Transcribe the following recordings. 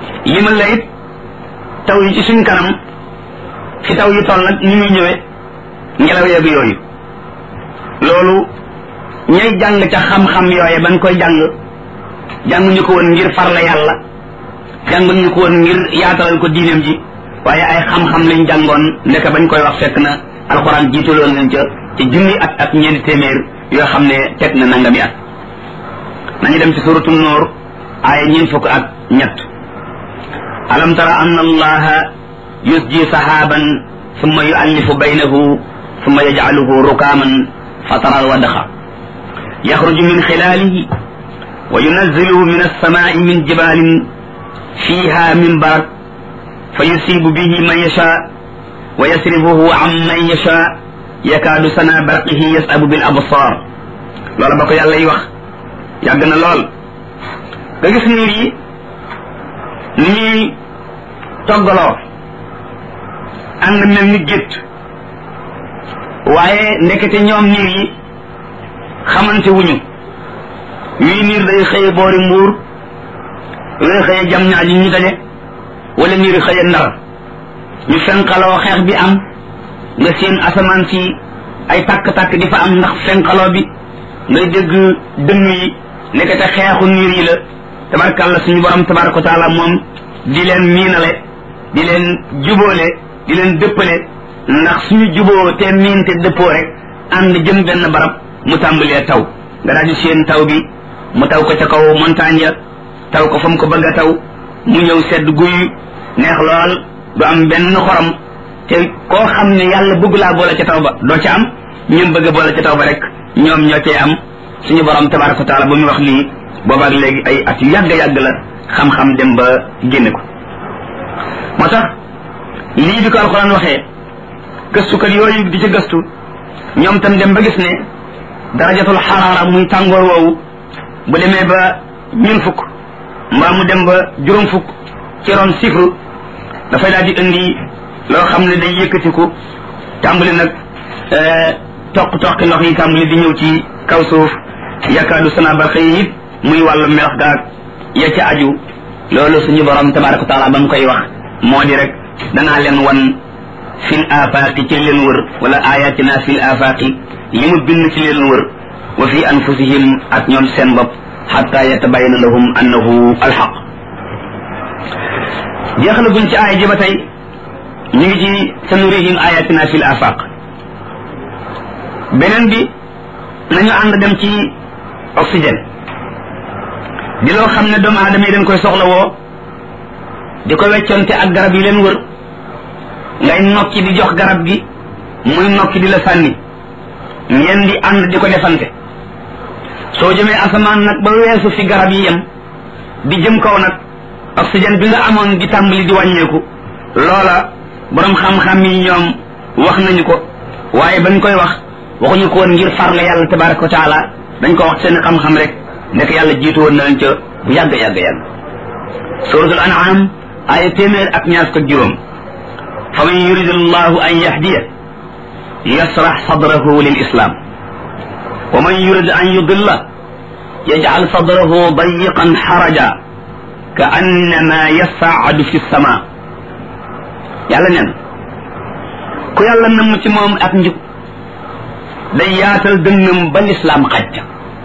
limal la it taw yi ci suñ kanam fi taw yi toll nag ni muy ñëwee ngelaw yeeg yooyu loolu ñay jàng ca xam-xam yooye bañ koy jàng ñu ko woon ngir farla yàlla jànguñu ko woon ngir yaatalal ko diineem ji waaye ay xam-xam lañ jàngoon ndeka bañ koy wax fekk na alxuraan jiitaloon nañ ca ci junni at ak ñeenti téeméer yoo xam ne teg na nangami at nañu dem ci suratu Nuur aaya 23 alam tara anna allaha yusji sahaban thumma yu'allifu baynahu thumma yaj'aluhu rukaman fatara alwadqa yakhruju min khilalihi wa yunazzilu min as-sama'i min jibalin fiha min barak fayusibu bihi man yasha wa yasrifuhu an man yasha yakadu sana barqihi yasabu bil absar loola ba ko yàlla yi wax yàgg na lool nga gis niir yi ni ñuy toggaloo ànd mel ni gétt waaye ndekete ñoom niir yi xamante wuñu wii niir day xëye boori mbuur lay xëye jam ñaaji ñu daje wala niir xëye ndar ñu fenqaloo xeex bi am nga seen asamaan si ay tàkk-tàkk di fa am ndax fenqaloo bi ngay dégg dënn yi ndekete xeexu niir yi la tabarkàlla suñu borom tabaraka wa taala moom di leen miinale di leen jubóole di leen dëppale ndax suñu juboo te miin te dëppoo rek ànd jëm benn barab mu tàmbalee taw nga daal di seen taw bi mu taw ko ca kaw montagne ya taw ko fa mu ko bëgg a taw mu ñëw sedd guy neex lool du am benn xorom te koo xam ne yàlla bëgg laa boole ca taw ba doo ca am ñun bëgg a boole ca taw ba rek ñoom ñoo cee am suñu borom tabaraka wa taala ba muy wax lii boobaak léegi ay at yu yàgg la xam-xam dem ba génne ko moo tax lii bi ko alxuraan waxee gëstukat yooyu di ca gëstu ñoom tam dem ba gis ne darajatul xaraara muy tàngoor woowu bu demee ba ñun fukk mbaa mu dem ba juróom fukk ci ron chiffre dafay daal di indi loo xam ne day yëkkatiku tàmbali nag toqi ndox yi tàmbali di ñëw ci kaw suuf yakaadu sana ba xëy it muy wàllu melax gaag ya ca aju loolu suñu borom tabaraka wa taala ba mu koy wax moo di rek danaa leen wan fil afaqi ci leen wër wala ayatina fil afaqi li mu bind ci leen wër wa fi anfusihim ak ñoom seen bopp xatta yatabayana lahum annahu alxaq jeexalaguñ ci aaya ji ba tey ñu ngi ci sanurihim ayatina fil afaq beneen bi nañu ànd dem ci oxygène di loo xam ne doomu aadama yi dañ koy soxla woo di ko wecconte ak garab yi leen wër ngay nokki di jox garab gi muy nokki di la sànni ngeen di ànd di ko defante soo jëmee asamaan nag ba weesu fi garab yi yem di jëm kaw nag oxygène bi nga amoon di tàmbali di wàññeeku loola borom xam-xam yi ñoom wax nañu ko waaye bañ koy wax waxuñu ko woon ngir farle yàlla tabaraka wa taala dañ ko wax seen xam-xam rek nekk yàlla jiitu woon na leen ca bu yàgg suratul an'am aaya 100 fa man yurid allahu an yahdiya yasrax sadrahu lil islam wa man yurid an yudilla yaj'al sadrahu dayiqan xaraja ka annama yas'adu fi sama yàlla nen ku yàlla namm ci moom ak njub day yaatal dënnam ba lislaam xaj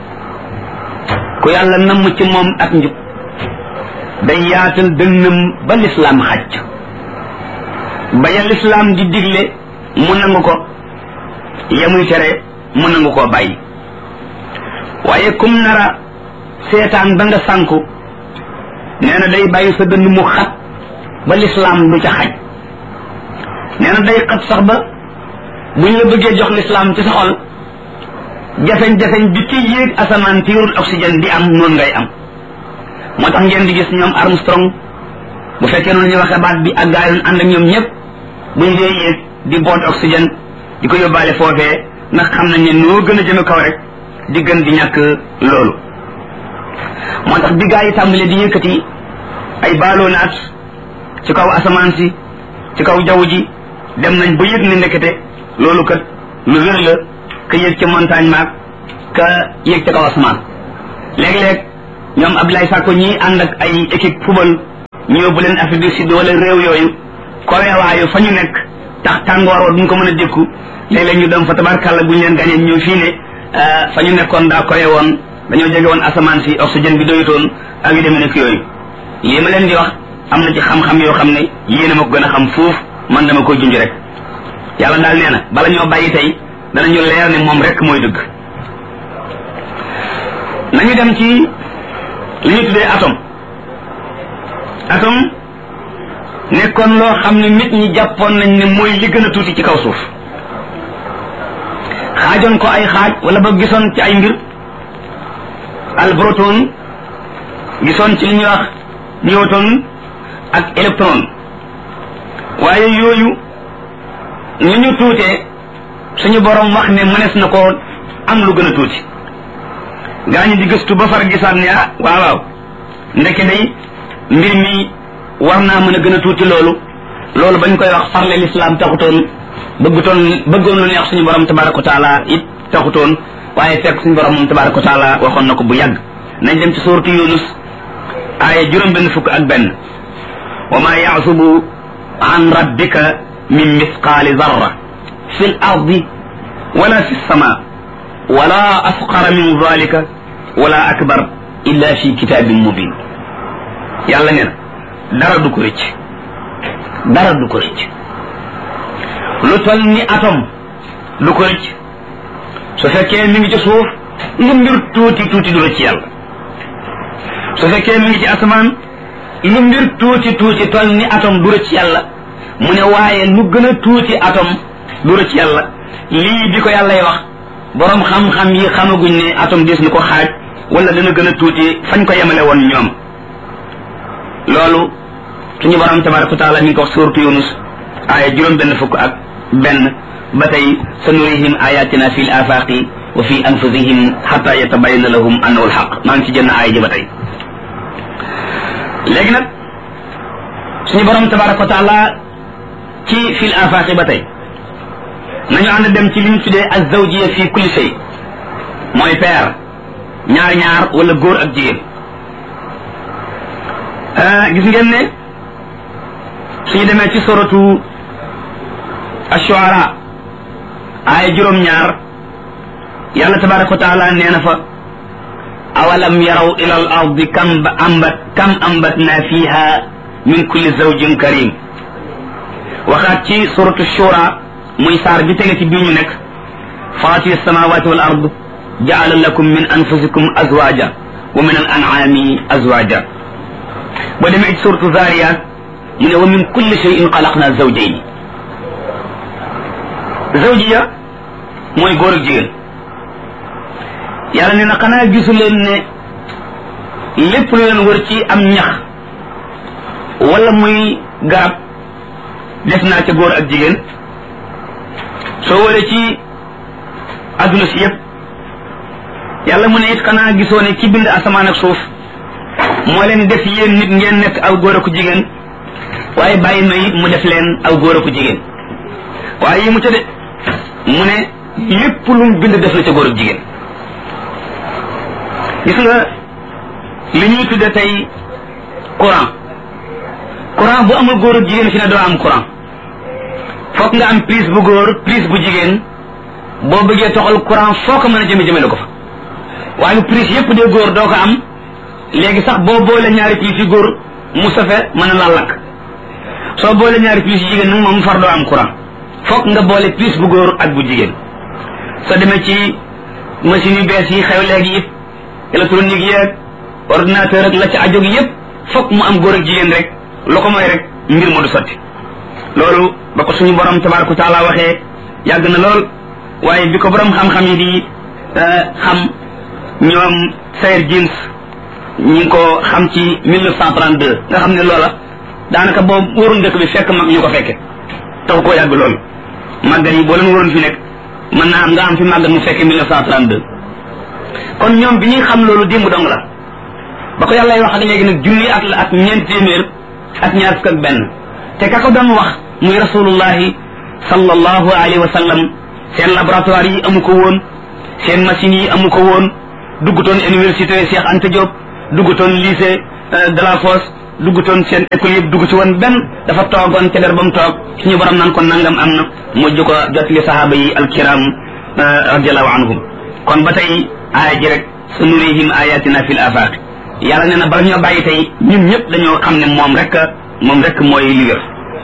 ku yàlla namm ci moom ak njub day yaatal dënnam ba lislaam xaj ba ya lislaam di digle mu nangu ko yamuy tere mu nangu koo bàyyi waaye kum nara seetaan ba nga sànku nee na day bàyyi sa dënn mu xat ba lislaam du ca xaj nee na day xat sax ba buñ la bëggee jox lislaam ci sa xol jafeñ-jafeñ bi ci yéeg asamaan tiirul oxygène di am noonu ngay am moo tax ngeen di gis ñoom Armstrong bu fekkee noonu ñu waxee baat bi ak gaa yoon ànd ak ñoom ñëpp buñ dee yéeg di boot oxygène di ko yóbbaale foofee ndax xam nañ ne noo gën a jëme kaw rek di gën di ñàkk loolu moo tax bi gaa yi tàmbalee di yëkkati ay baaloo naat ci kaw asamaan si ci kaw jaww ji dem nañ ba yëg ne ndekete loolu kat lu wér la ka yéeg ca montagne maag ka yéeg ca kaw asamaan léeg-léeg ñoom Abdoulaye Sakko ñii ànd ak ay équipe football ñu yóbbu leen Afrique du Sud wala réew yooyu korewaayu fa ñu nekk tax tàngoor wa duñ ko mën a dékku léeg-léeg ñu dem fa tabarkàlla bu ñu leen gañee ñëw fii ne fa ñu nekkoon daa kowe woon dañoo jege woon asamaan si oxygène bi doyutoon ak yu demee nekk yooyu lii ma leen di wax am na ci xam-xam yoo xam ne yéen a ma ko gën a xam fuuf man dama koy junj rek yàlla daal nee na bala ñoo bàyyi tey danañu leer ne moom rek mooy dëgg. nañu dem ci li ñu tuddee atome nekkoon loo xam ne nit ñi jàppoon nañ ne mooy li gën a tuuti ci kaw suuf xaajoon ko ay xaaj wala ba gisoon ci ay mbir al proton gisoon ci li ñuy wax newton ak électron waaye yooyu ni ñu tuutee suñu borom wax ne mënees na ko am lu gën a tuuti gaa ñi di gëstu ba far gisaat ne waaw ndeke day mbir mi war naa mën a gën a tuuti loolu bañ koy wax farle l'islam taxutoon bëggoon lu neex suñu borom tabaraka wa taala it taxutoon waaye fekk suñu borom moom tabaraka wa taala waxoon na ko bu yàgg nañ dem ci suuratu Yunus aaya 61 wa ma ya'zubu an rabbika min mithqali zarra fi l ardi wala fi lsama wala asqara min dhalika wala akbar illa fi kitabin mubin yàlla nee na dara du ko rëcc lu tol ni atome du ko rëcc su fekkee mi ngi ci suuf lu mbir tuuti tuuti du rëcc yàlla su fekkee mi ngi ci asamaan lu mbir tuuti tuuti tol ni atome du rëcc yàlla mu ne waaye lu gën a tuuti atome du rëcc yàlla lii bi ko yàllay wax boroom xam-xam yi xamaguñ ne atome des na ko xaaj wala dana gën a tuuti fañ ko yemale woon ñoom loolu suñu borom tabaraka wa taala mi ngi ko wax suuratu Yunus aaya 61 ba tey sanurihim ayatina fi l afaqi wa fi anfusihim xata yatabayana lahum annahu alxaq maa ngi ci jënn aaya ji ba tey léegi nag suñu borom tabaraka wa taala ci fi l afaqi ba tey nañu ànd dem ci li ñu tuddee azawjiya fi kulli shay mooy paire ñaar wala góor ak jigéen gis ngeen ne suñu demee ci suratu ash-shu'ara aaya 2 yàlla tabaraka wa taala nee na fa awalam yaraw ila al ardi kam ambatna fiha min kulli zawjin karim waxaat ci suratu shura muy saar bi tege ci bii ñu nekk faati samawati wal ard jaala lakum min anfusikum azwaja wa min al an'ami azwaja boo demee ci suratu zariyat mu ne wa min kulli shay'in xalaqna zawjayni zawjiya mooy góor ak jigéen yàlla ne na xanaa gisu leen ne lépp lu leen wër ci am ñax wala muy garab def naa ca góor ak jigéen soo wëree ci adduna si yëpp yàlla mu ne it xanaa gisoo ne ci bind asamaan ak suuf moo leen def yéen nit ngeen nekk aw góor ak jigéen waaye bàyyi ma it mu def leen aw góor ak jigéen waaye yi mu ca de mu ne lépp lu mu bind def na ca góor ak jigéen gis nga li ñuy tudde tey courant bu amul góor ak jigéen fi ne doo am courant fokk nga am prise bu góor prise bu jigéen boo bëggee toxal courant foo ko mën a jëme la ko fa waaye prise yépp dee góor doo ko am léegi sax boo boole ñaari prise yu góor mu safe mën a la lakk soo boole ñaari prise yu jigéen nag moom far doo am courant fokk nga boole prise bu góor ak bu jigéen soo demee ci machine yu bees yi xew léegi yëpp électronique yeeg ordinateur ak la ci ajog yëpp fokk mu am góor ak jigéen rek lu ko mooy rek mbir mu du sotti loolu ba ko suñu borom tabaraka taala waxee yàgg na lool waaye bi ko borom xam-xam yi di xam ñoom Sayer Jeans ñi ngi ko xam ci 1932 nga xam ne loola daanaka boobu wóorul dëkk bi fekk mag ñu ko fekke taxu koo yàgg loolu màggat yi boo leen waroon fi nekk mën naa am nga am fi màggat mu fekke 1932 kon ñoom bi ñuy xam loolu démb dong la ba ko yàlla wax ak léegi nag junni at la ak ñeent téeméer ak ñaar fukk ak benn te ka ko doon wax muy rasulullahi sallallahu alayhi wa sallam seen laboratoire yi amu ko woon seen machines yi amu ko woon duggutoon université Cheikh Anta Diop duggutoon lycée de la Fosse duggutoon seen école yëpp dugg ci woon benn dafa toogoon ca der ba mu toog suñu borom naan ko nangam am na mujj ko jot li sahaaba yi alkiram radiallahu anhum kon ba tey aaya ji rek sanurihim ayatina fil afaq yàlla nee na bala ñoo bàyyi tey ñun ñëpp dañoo xam ne moom rek mooy li wér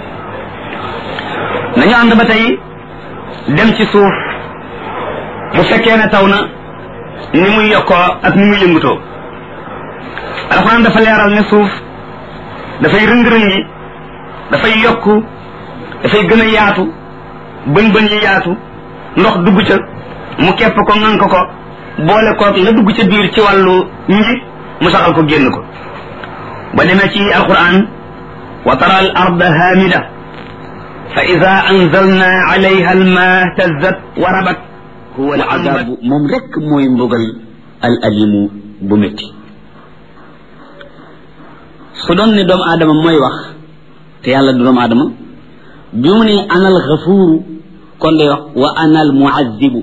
nañu ànd ba tey dem ci suuf bu fekkee ne taw na ni muy yokkoo ak ni muy yëngutoo alxuraan dafa leeral ne suuf dafay rëng-rëngi dafay yokku dafay gën a yaatu bën yi yaatu ndox dugg ca mu kepp ko ngan ko boole koog la dugg ca biir ci wàllu nji mu saxal ko génn ko ba demee ci alquran wa tara al arda hamida fa ida anzalna alayha alma tazzat wa rabat huwa al azabu moom rek mooy mbugal al alimu bu métti su doon ne doomu aadama mooy wax te yàlla du doomu aadama bi mu ne anal xafuuru kon day wax wa anal muazzibu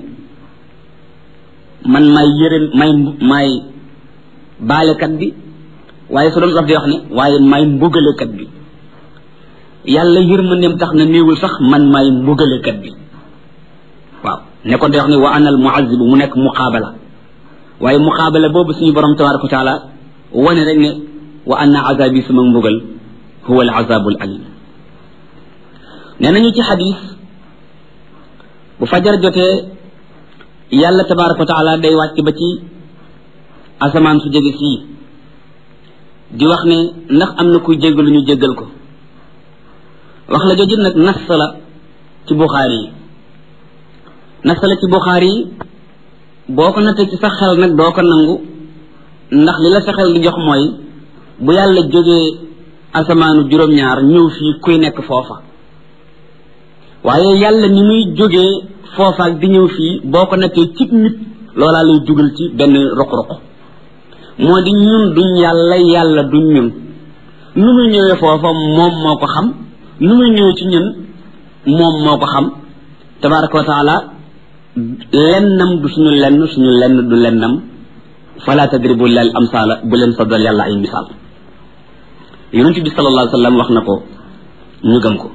man may yërëm may baalekat bi waaye su doon daf di wax ne waaye may mbugalekat bi yàlla yërmandeem tax na néewul sax man may mbugalekat bi waaw ne kon day wax ne wa anal muazzibu mu nekk muqaabala waaye muqaabala boobu suñu borom tabaraka wa taala wane rek ne wa anna azabi sama mbugal huwa al azabul alim nee nañu ci xadis bu fajar jotee yàlla tabaraka wa taala day wàcc ba ci asamaan su jege sii di wax ne ndax am na kuy jéggalu ñu jéggal ko wax la jooju nag nas la ci buxaari yi nas la ci buxaari yi boo ko nattee ci sa xel nag doo ko nangu ndax li la sa xel di jox mooy bu yàlla jógee asamaanu juróom-ñaar ñëw fii kuy nekk foofa waaye yàlla ni muy jógee foofa ak di ñëw fii boo ko nattee ci nit loolaa lay dugal ci benn roq-roq moo di ñun duñ yàlla yàlla duñ ñun nu muy ñëwee foofa moom moo ko xam nu muy ñëwee ci ñun moom moo ko xam tabaraka wa taala lennam du suñu lenn du lennam fala tadribu lil amsala bu leen saddal yàlla ay misaal yonent bi sallallahu alayhi wa sallam wax na ko ñu gëm ko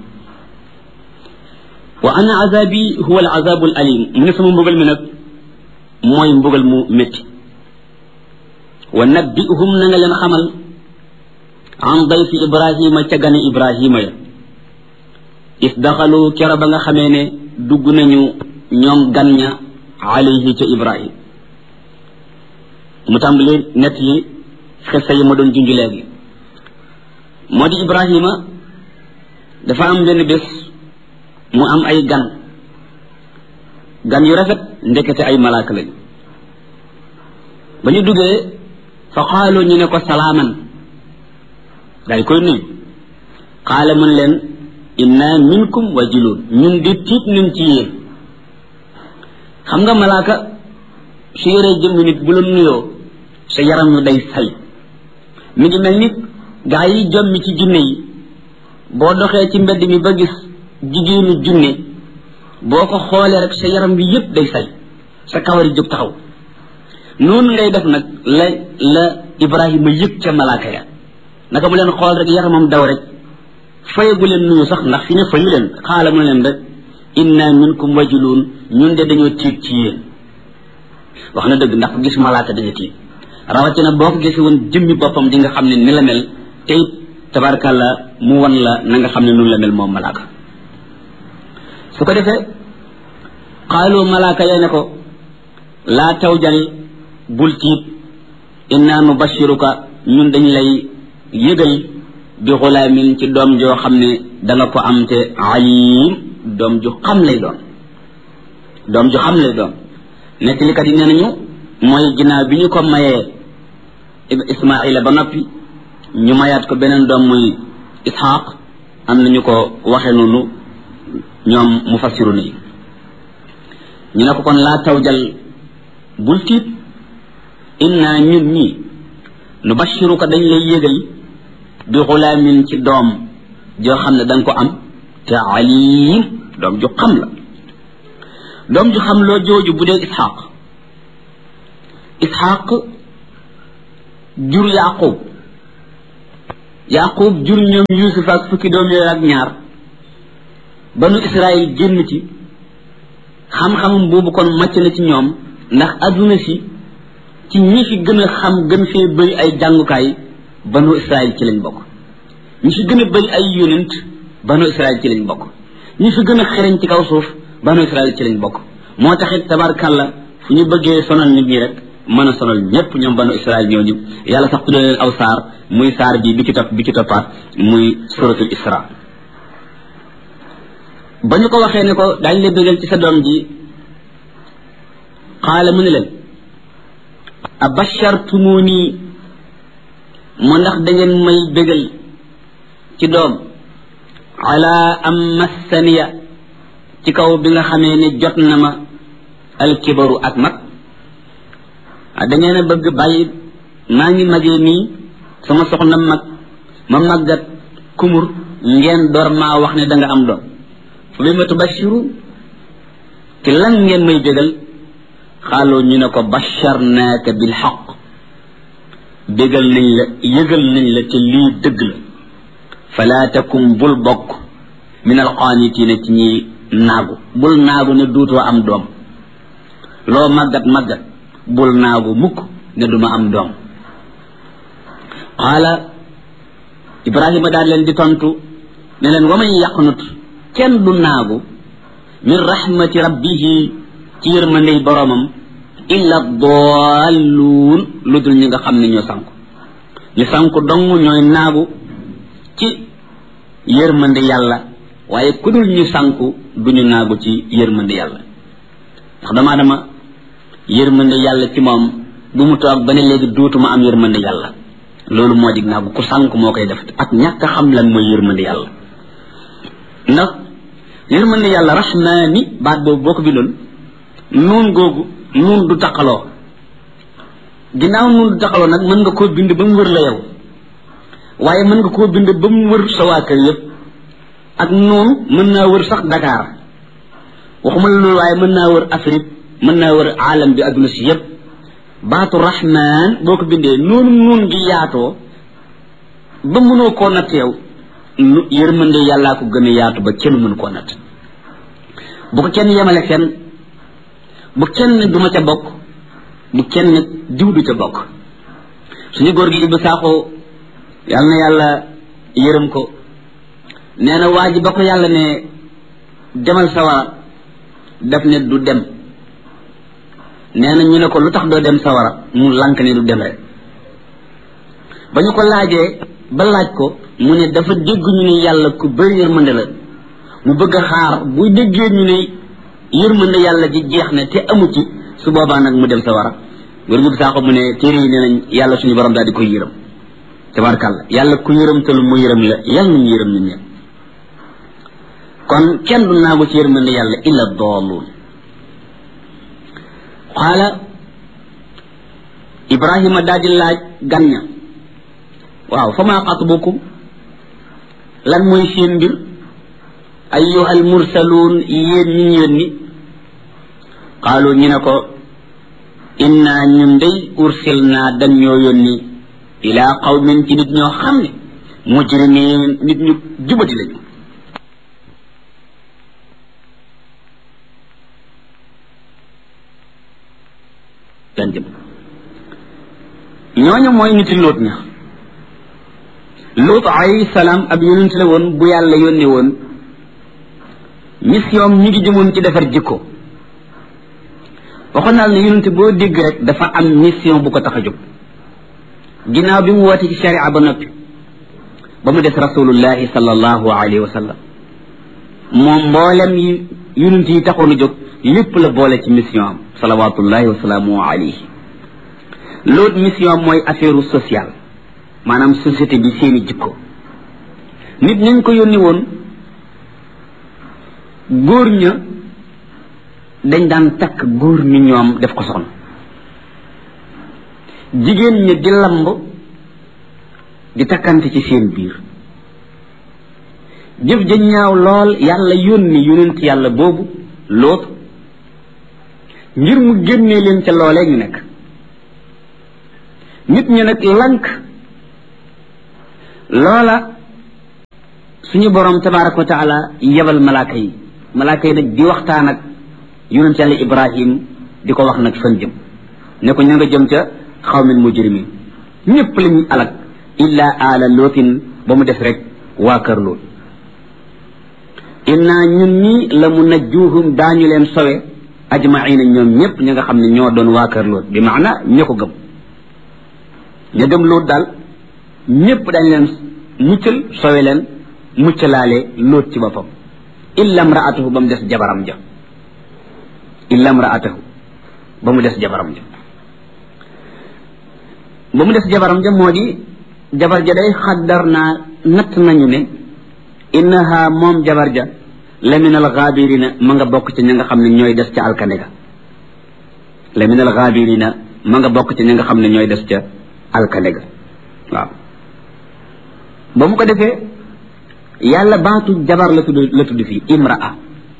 wa ana azabi huwa al azabu al alim mu ne sama mbugal mi nag mooy mbugal mu métti wa nabbihum na nga leen xamal an dayfi ibrahima ca gane ibrahima ya is daxalu kera ba nga xamee ne dugg nañu ñoom gan ña alayhi ca ibrahim mu tàmbali nett yi xissa yi ma doon junj léegi moo di ibrahima dafa am benn bés mu am ay gan yu rafet ndekete ay malaaka lañu ba ñu duggee fa xaaloo ñu ne ko salaaman daay koy nuyu xaala mën leen inna minkum wajiluun ñun di tiit nañ ci yéen xam nga malaaka su yoree jëmmi nit bu la nuyoo sa yaram yu day say mi ngi mel ni gaa yi jommi ci junne yi boo doxee ci mbedd mi ba gis jigéenu junne boo ko xoolee rek sa yaram bi yépp day say sa kawari jóg taxaw noonu ngay def nag la ibrahima yëg ca malaaka ya naka mu leen xool rek yaramam daw rek fayagu leen nuyu sax ndax fi ne fayu leen xaala mu leen rek inna minkum wajiluun ñun de dañoo tiit ci yéen wax na dëgg ndax gis malaaka dañu tiit rawatina boo ko gisee woon jëmmi boppam di nga xam ne ni la mel te it tabarkàlla mu wan la na nga xam ne noonu la mel moom malaaka su ko defee xaaloo malaaka ya ne ko laa tawjal bul tiit inna nubashiruka ñun dañ lay yëgal bi xulaamin ci doom joo xam ne danga ko am te alim doom ju xam lay doon nekk likat yi nee nañu mooy ginnaaw bi ñu ko mayee ismaila ba noppi ñu mayaat ko beneen doom muy ishaq am nañu ko waxe noonu ñoom mufassiru ni ñu ne ko kon laa tawjal bul tiit inna ñun ñi nubashiruka dañ lay yëgal bi xulaamin ci doom joo xam ne danga ko am te alim doom ju xam la doom ju xam loo jooju bu dee ishaq jur yaqub Yaqub jur ñoom Yuusuf ak fukki doom yooyu ak ñaar banu Israël génn ci xam-xamam boobu kon màcc na ci ñoom ndax adduna si ci ñi fi gën a xam gën fee bëri ay jàngukaay banu Israël ci lañ bokk ñi fi gën a bëri ay yonent banu Israël ci lañ bokk ñi fi gën a xereñ ci kaw suuf banu Israël ci lañ bokk moo taxit tabarkàlla fu ñu bëggee sonal nit ñi rek mën a sonal ñëpp ñoom banu Israël ñooñu yàlla sax tuddee leen aw saar muy saar bi ci toppaat muy suratul Isra ba ñu ko waxee ne ko daañu la bégal ci sa doom ji xaala mu ne leen abashartumuni mu ndax da ngeen may bégal ci doom ala am massaniya ci kaw bi nga xamee ne jot na ma alkibaru ak mag da ngeen a bëgg bàyyi maa ngi magee nii sama soxna mag ma màggat kumur ngeen door maa wax ne da nga am doom fa bi ma tubashiru ci lan ngeen may bégal xaaloo ñu ne ko basharnaaka bil xaq bégal nañ la yëgal nañ la ci lii dëgg la fala takum bul bokk min alqaanitina ci ñi naagu bul naagu ne duutoo am doom loo màggat màggat bul naagu mukk ne duma am doom qaala Ibrahima daal leen di tontu ne leen wa man yaqnut kenn du naagu min rahmati rabbihi ci yërmandey boromam illa dalluun lu dul ñi nga xam ne ñoo sanku dong ñooy naagu ci yërmande yàlla waaye ku dul ñu sanku duñu naagu ci yërmande yàlla ndax dama yërmande yàlla ci moom bu mu toog ba ne léegi duutuma am yërmande yàlla loolu moo dig naagu ku sanku moo koy def ak ñàkk a xam lan mooy yërmande yàlla ndax yërmande yàlla rahmaani baat boobu boo ko bindoon nuun googu nuun du taqaloo ginnaaw nuun du taqaloo nag mën nga koo bind ba mu wër la yow waaye mën nga koo bind ba mu wër sa waa kër yëpp ak nuun mën naa wër sax Dakar waxuma la loolu waaye mën naa wër Afrique mën naa wër aalam bi adduna si yëpp baatu rahmaan boo ko bindee noonu nuun gi yaatoo ba mënoo koo natt yow yërmande yàllaa ko gën a yaatu ba kenn mënu koo natt bu ko kenn yemale kenn bu kenn duma ca bokk bu kenn diw du ca bokk suñu góor gi Ibou Sakho yàlla na yàlla yërëm ko nee na waa ji ba ko yàlla ne demal sawara daf ne du dem nee na ñu ne ko lu tax doo dem sawara mu lànk ne du dem rek ba ñu ko laajee ba laaj ko mu ne dafa dégg ñu ne yàlla ku bëri yërmande la mu bëgg a xaar bu déggee ñu ne yërmande yàlla ji jeex na te amu ci su boobaa nag mu dem sawara góor gi saako mu ne téere yi nee nañ yàlla suñu borom daal di koy yërëm tabarkàlla yàlla ku yërëmtalu mu yërëm la yàlla nañu yërëm ñun ñëpp kon kenn du naagu ci yërmande yàlla illa daalluun qaala Ibrahima daal di laaj gan ña waaw fa maa xatbukum lan mooy seen mbir ayyuhal mursaluun yéen ñi ñu yónni qaalu ñu ne ko inna ñun day ursilna dañ ñoo yónni ilaa qawmin ci nit ñoo xam ne mujrimiin nit ñu jubati lañu dan jëm ñooñu mooy niti Lóot ña Lóot alayhi salaam ab yonent la woon bu yàlla yónni woon mission ñi ngi jëmoon ci defar jikko waxoon naa ne yonent boo dégg rek dafa am mission bu ko tax a jóg ginnaaw bi mu woote ci sharia ba noppi ba mu des rasulullahi sallallahu alayhi wa sallam moom mboolem yi yonent yi taxoon a jóg lépp la boole ci mission am salawatullahi wa salaamu alayhi l'autre mission mooy affaire sociale maanaam société bi seeni jikko nit nañ ko yónni woon góor ña dañ daan takk góor ñi ñoom def ko soxna jigéen ña di lamb di takkante ci seen biir jëf ja ñaaw lool yàlla yónni yonent yàlla boobu Lóot ngir mu génnee leen ca loolee ñu nekk nit ñi nag lank loola suñu borom tabaraka wa taala yebal malaaka yi nag di waxtaan ak yonent yàlla Ibrahim di ko wax nag fan jëm ne ko ña nga jëm ca xawmin mujrimin ñëpp lañuy alak illa ala lootin ba mu def rek waa kër lool inna ñun ñi la mu najjuhum daañu leen sowe ajmaina ñoom ñëpp ña nga xam ne ñoo doon waa kër lool bi maana ña ko gëm ña gëm lool daal ñëpp dañ leen muccal sowe leen muccalaale loot ci boppam illa mraatahu ba mu des jabaram ja illa mraatahu ba mu des jabaram ja ba mu des jabaram ja moo di jabar ja day xaddar naa natt nañu ne innaha moom jabar ja la min al ghabirina ma nga bokk ci ña nga xam ne ñooy des ca alkande ga la min al ghabirina ma nga bokk ci ña nga xam ne ñooy des ca alkande ga waaw ba mu ko defee yàlla baatu jabar la tudd fii imraa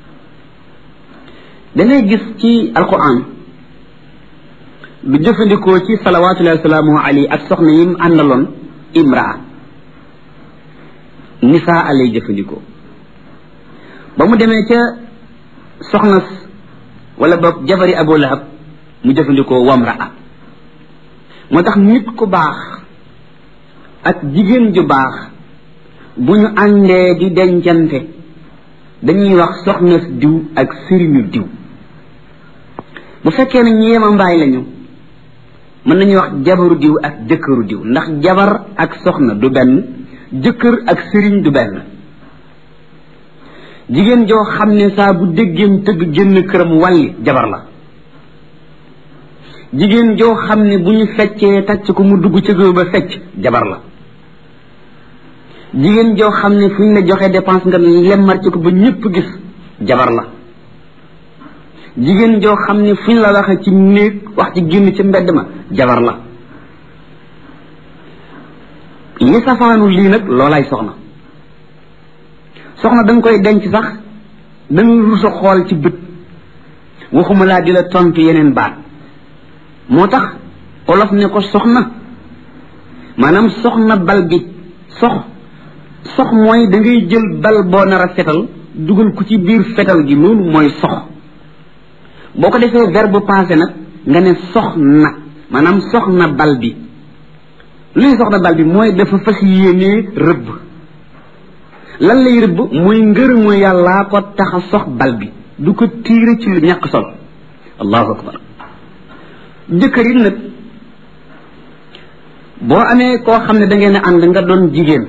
dangay gis ci alquran du jëfandikoo ci salawatullahi wasalaamuhu alayhi ak soxna yim àndaloon imraa nisaa lay jëfandikoo ba mu demee ca soxna wala boog jabari abu lahab mu jëfandikoo wamraa moo tax nit ku baax ak jigéen ju baax bu ñu àndee di dencante dañuy wax soxna diw ak sëriñu diw bu fekkee ne ñu yema mbaay lañu mën nañu wax jabaru diw ak jëkkëru diw ndax jabar ak soxna du benn jëkkër ak sëriñ du benn jigéen joo xam ne saa bu déggeem tëgg génn këram wàlli jabar la jigéen joo xam ne bu ñu feccee tàcc ko mu dugg ci géew ba fecc jabar la jigéen joo xam ne fu ñu la joxee dépense nga lemmar ci ko ba ñëpp gis jabar la jigéen joo xam ne fu ñu la waxee ci néeg wax ci génn ci mbedd ma jabar la li safaanu lii nag loolaay soxna soxna da nga koy denc sax da nga rusa xool ci bët waxuma laa di la tontu yeneen baat moo tax olof ne ko soxna maanaam soxna bal bi sox mooy da ngay jël bal boo nar a fetal dugal ko ci biir fetal gi loolu mooy sox boo ko defee verbe passé nag nga ne soxna maanaam soxna bal bi luy soxna bal bi mooy dafa fas yéenee rëbb lan lay rëbb mooy ngërëmu yàllaa ko tax a sox bal bi du ko tiire ci lu ñàkk solo allahu akbar jëkkër yi nag boo amee koo xam ne da ngeen a ànd nga doon jigéen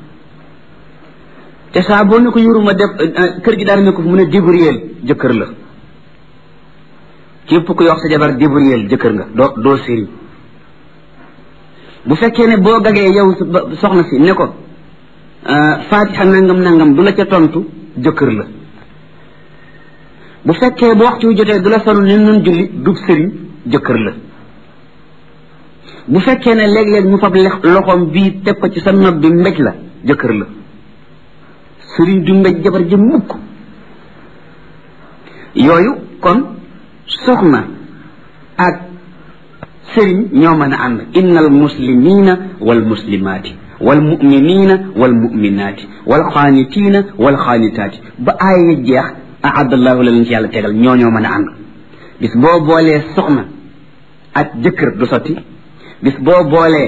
te saa boo ne ko yuruma def kër gi daal ne ko fu mu ne débrouiller jëkkër la képp ku yox sa jabar débrouiller jëkkër nga doo sëriñ bu fekkee ne boo gagee yow soxna si ne ko fatiha nangam du la ca tontu jëkkër la bu fekkee bu waxtu wi jotee du la sonu ne nun julli dub sëriñ jëkkër la bu fekkee ne léeg-léeg mu fab loxoom bii teg ko ci sa nopp bi mbéj la jëkkër la sëriñ du mbéj jabar ji mukk yooyu kon soxna ak sëriñ ñoo mën a ànd innal muslimina wal muslimaati wal muminina wal muminaati wal xaanitiina wal xaanitaati ba aaya jeex ahadallahu la leen ci yàlla tegal ñoo mën a ànd bis boo boolee soxna ak jëkkër du sotti bis boo boolee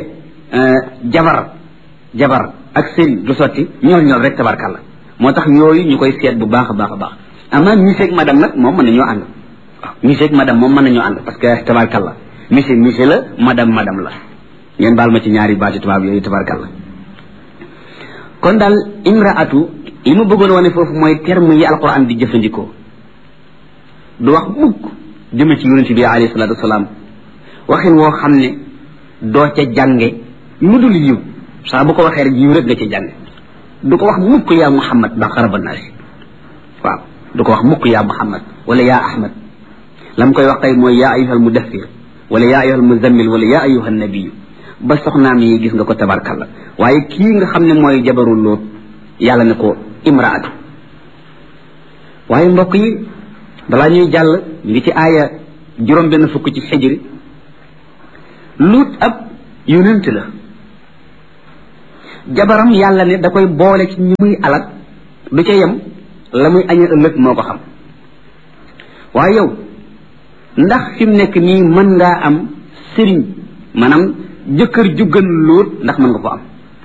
jabar ak sëriñ du sotti ñool rek tabarkàlla moo tax yooyu ñu koy seet bu baax a baax a baax ama monsieur ak madame nag moom mën nañoo ànd waaw monsieur ak madame moom mën nañoo ànd parce que tabarkàlla monsieur la madame la ngeen baal ma ci ñaari baati tubaab yooyu tabarkàlla kon daal imraatu li mu bëggoon wane foofu mooy terme yi alquran di jëfandikoo du wax mukk jëme ci yonente bi alayhi salatu wasalaam waxin woo xam ne doo ca jànge lu dul yiw saa bu ko waxee rek yiw rek nga ca jànge du ko wax mukk yaa muhammad ba xaraba naasi waaw du ko wax mukk yaa muhammad wala yaa ahmad lam koy wax tey mooy yaa ayuhal mudaffir wala yaa ayuhal muzammil wala yaa ayuhal nabiyu ba soxnaam yi gis nga ko tabarkalla waaye kii nga xam ne mooy jabaru Luut yàlla ne ko imraatu waaye mbokk yi balaa ñuy jàll ngi ci aaya juróom benn fukk ci xijri Luut ab yonent la jabaram yàlla ne da koy boole ci ñi muy alak du ca yem la muy aña ëllëg moo ko xam waaye yow ndax fi mu nekk nii mën ngaa am sëriñ maanaam jëkkër ju gën Lóot ndax mën nga ko am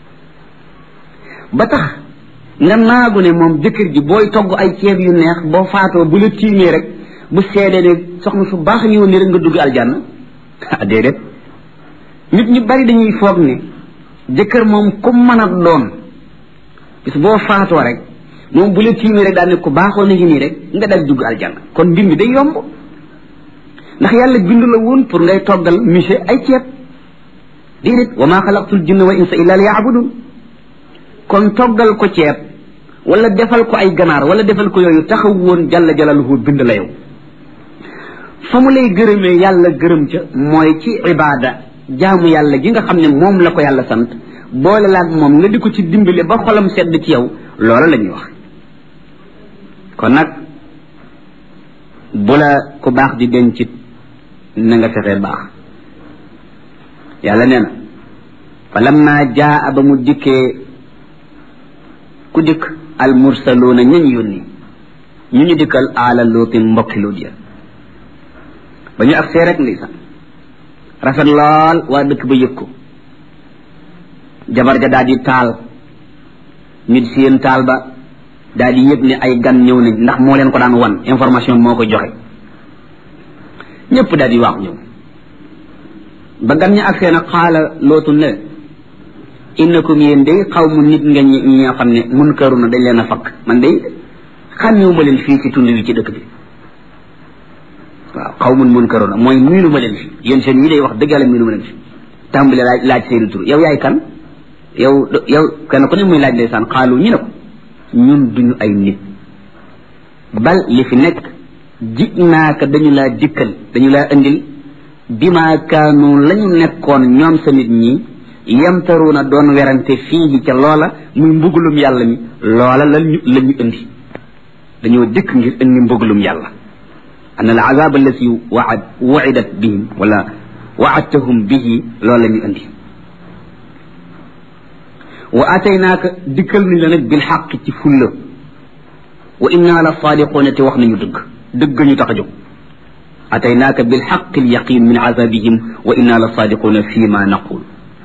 ba tax nga naagu ne moom jëkkër ji booy togg ay ceeb yu neex boo faatoo bu la tiimee rek bu seedee ne soxna su baax ñëw ni rek nga dugg aljanna déedéet nit ñu bari dañuy foog ne jëkkër moom ku mën a doon bis boo faatoo rek moom bu la tiimee rek daal ne ku baaxoo na ngi nii rek nga dal dugg aljanna kon mbir mi day yomb ndax yàlla bindu la woon pour ngay toggal monsieur ay ceeb déedéet wa maa xalaqtul jinna wal insa illa liya'budun kon toggal ko ceeb wala defal ko ay ganaar wala defal ko yooyu taxaw woon jalla jalaluhu bind la yow fa mu lay gërëmee yàlla gërëm ca mooy ci ibaada jaamu yàlla gi nga xam ne moom la ko yàlla sant boole laag moom nga di ko ci dimbale ba xolam sedd ci yow loola la ñuy wax kon nag bu la ku baax di dencit na nga fexee baax yàlla nee na fa lamma jaa ba mu dikkee ku dikk al mursaluuna ñañ yónni ñu dikkal aala lootin mbokki Luut ya ba ñu agsee rek ndi sax rafet lool waa dëkk ba yëg ko jabar ja daal di taal nit seen taal ba daal di yëg ne ay gan ñëw nañ ndax moo leen ko daan wan information moo ko joxe ñëpp daal di waax ñëw ba gan ña agsee nag xaala Lootu ne innakum yéen day xaw mu nit nga ñi ñoo xam ne munkaruna dañ leen a fakk man day xàmmewu ma leen fii ci tund wi ci dëkk bi waaw xaw mun munkaruna mooy miinu ma leen fi yéen seen yi day wax dëgg yàlla miinu ma leen fi tàmbale laaj seeni tur yow yaay kan yow kenn ku ne muy laaj ndeysaan xaalu ñi ne ko ñun duñu ay nit bal li fi nekk ji'naaka dañu laa dikkal dañu laa indil bima kaanu lañu nekkoon ñoom sa nit ñi yamtaruuna doon werante fii ca loola muy mbugulum yàlla mi loola lañu indi dañoo dikk ngir indi mbugulum yàlla an al azab allati wu'idat bihim wala wa'adtahum bihi loola lañu indi wa ataynaaka dikkal nañ la nag bil xaq ci fulla wa inna la saadiquuna te wax nañu dëgg ñu tax a jóg ataynaaka bil xaq al yaqin min azabihim wa inna la saadiquuna fi ma naqul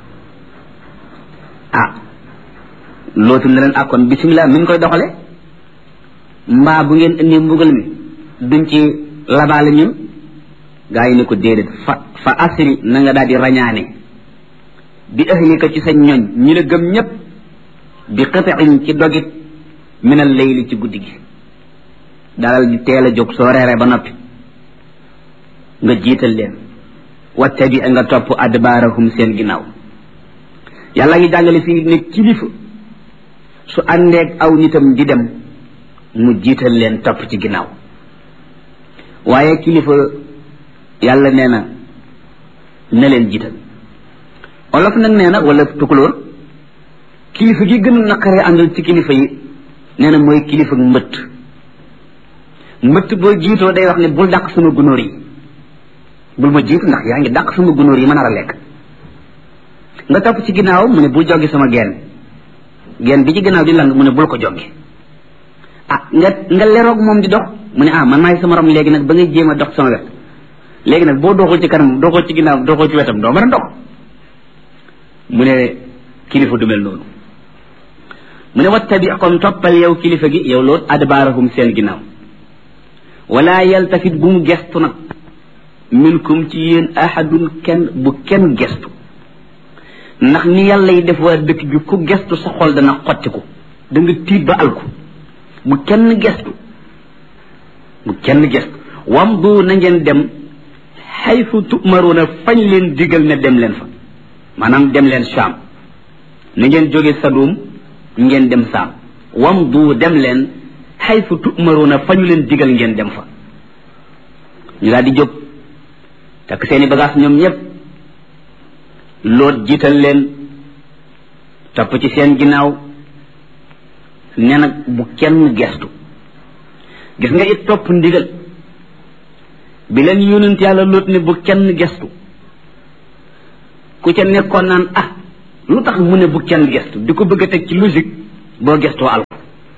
Lootu ne leen akkoon bisimilah mi ngi koy doxale mbaa bu ngeen indi mbugal mi duñ ci labaale ñun gaa yi ne ko déedéet fa asri na nga daal di rañaane bi ahlika ci sa ñoñ ñi la gëm ñëpp bi qit'in ci dogit min al layli ci guddi gi dalal di teel a jóg soo reeree ba noppi nga jiital leen wattabi nga topp adbaarahum seen ginnaaw yàlla ngi jàngale fii ne kilifa su àndeeg aw nitam di dem mu jiital leen topp ci ginnaaw waaye kilifa yàlla nee na leen jiital olof nag nee na wala tukulóor kilifa gi gën a naqaree àndal ci kilifa yi nee na mooy kilifa mbëtt boo jiitoo day wax ne bul dàq sama gunóor yi bul ma jiitu ndax yaa ngi dàq sama gunóor yi ma nar a lekk nga topp ci ginnaaw mu ne bul joggi sama geen bi ci ginnaaw di lang mu ne bul ko joggi nga leroog moom di dox mu ne man maay sama rom léegi nag ba ngay jéem a dox sama wet léegi nag boo doxul ci kanam doxul ci ginnaaw doxul ci wetam doo mën a dox mu ne kilifa du mel noonu mu ne wattabi kon toppal yow kilifa gi yow Loot adbaarahum seen ginnaaw wala yaltafit bu mu gestu nag minkum ci yéen ahadun bu kenn gestu ndax ni yàlla yi def waa dëkk bi ku gestu sa xol dana xottiku da nga tiit ba alku bu kenn gestu wamdu na ngeen dem xaytu tu'maruuna fañ leen digal ne dem leen fa maanaam dem leen Saam na ngeen jóge Sadum ngeen dem Saam wamdu dem leen xaytu tu'maruuna fañu leen digal ngeen dem fa ñu daal di jóg takk seeni bagage ñoom ñëpp Loot jiital leen topp ci seen ginnaaw ne nag bu kenn gestu gis nga it topp ndigal bi leen yonent yàlla Loot ne bu kenn gestu ku ca nekkoon naan lu tax mu ne bu kenn gestu di ko bëgg a teg ci logique boo gestoo al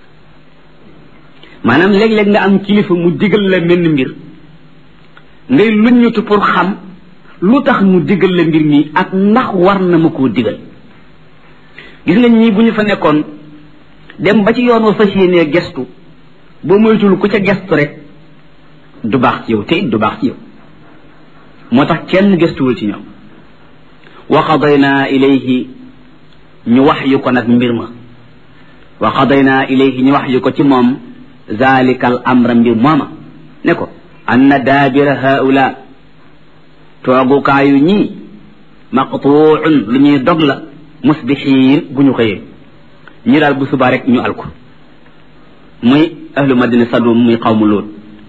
maanaam léeg-léeg nga am kilifa mu digal la menn mbir ngay luññutu pour xam lu tax mu digal la mbir mi ak ndax war na ma koo digal gis nga ñii bu ñu fa nekkoon dem ba ci yoon wa fas yéenee gestu boo moytul ku ca gestu rek du baax ci yow te it du baax ci yow moo tax kenn gestuwul ci ñoom wa qadayna ilayhi ñu wax yu ko nag mbir ma wa qadayna ilayhi ñu wax yu ko ci moom zalikal amra mbir mooma ne ko anna daabira haula toogukaayu ñii maqtuun lu ñuy dog la musbixiin bu ñu xëyee ñi daal bu subaa rek ñu alko muy ahlu madina sadum muy xawmu lool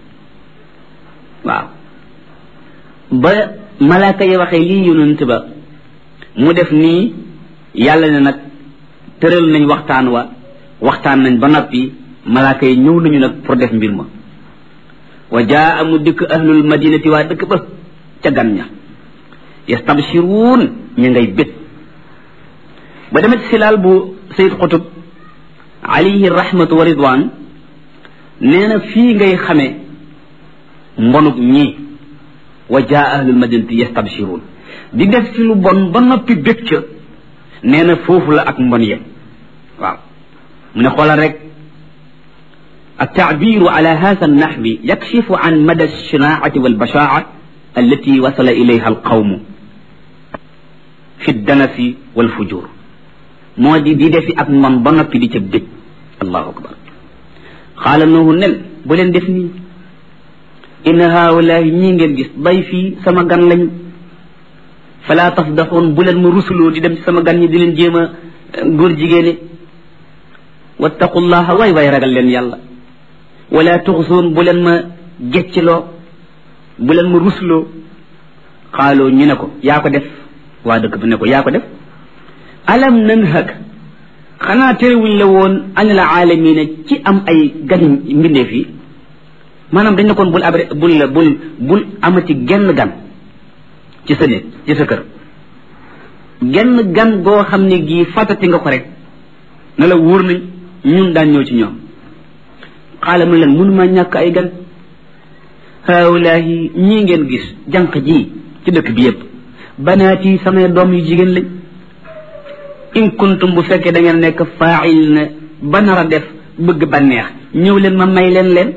waaw ba malaaka yi waxee lii yonent ba mu def nii yàlla ne nag tëral nañ waxtaan nañ ba noppi malaaka yi ñëw nañu nag pour def mbir ma wa jaa mu dikk ahlul madinati waa dëkk ba ca gan ña yastabshiruun ña ngay bét ba demee ci silaal bu Sayyid Qutb alayhi rahmatu wa ridwan nee na fii ngay xamee mbonub ñii wa jaa ahlul madinati yastabshiruun di def ci lu bon ba noppi bég ca nee na foofu la ak mbon yem waaw mu ne xoolal rek التعبير على هذا النحو يكشف عن مدى الشناعة والبشاعة التي وصل إليها القوم في الدنس والفجور مودي دي دفي أك من بنك دي تبدي الله أكبر قال نوح نل بولين دفني إن هؤلاء نينجل جس ضيفي سما غان لن فلا تصدقون بولين مرسلو دي دم سما غان دي لن جيما غور جيجيني واتقوا الله واي واي رجل لن يالله ولا تغصون بولن ما جتلو بولن ما رسلو قالوا نينكو ياكو ديف وا دك bi neko yaa ko def alam nanhak xanaa terewuñ la woon anil aalamiina ci am ay gan mbindeef yi maanaam dañ ne koon bul amati genn gan ci sa néeg ci sa kër genn gan goo xam ne gii fàttati nga ko rek na la wóor nañ ñun daan ñëw ci ñoom xaala mu leen mënuma ñàkk ay gan haawulaahi ñii ngeen gis jànq ji ci dëkk bi yépp banaati samay doom yu jigéen lañ in kuntum bu fekkee da ngeen nekk faa'il na ba nar a def bëgg bànneex ñëw leen ma may leen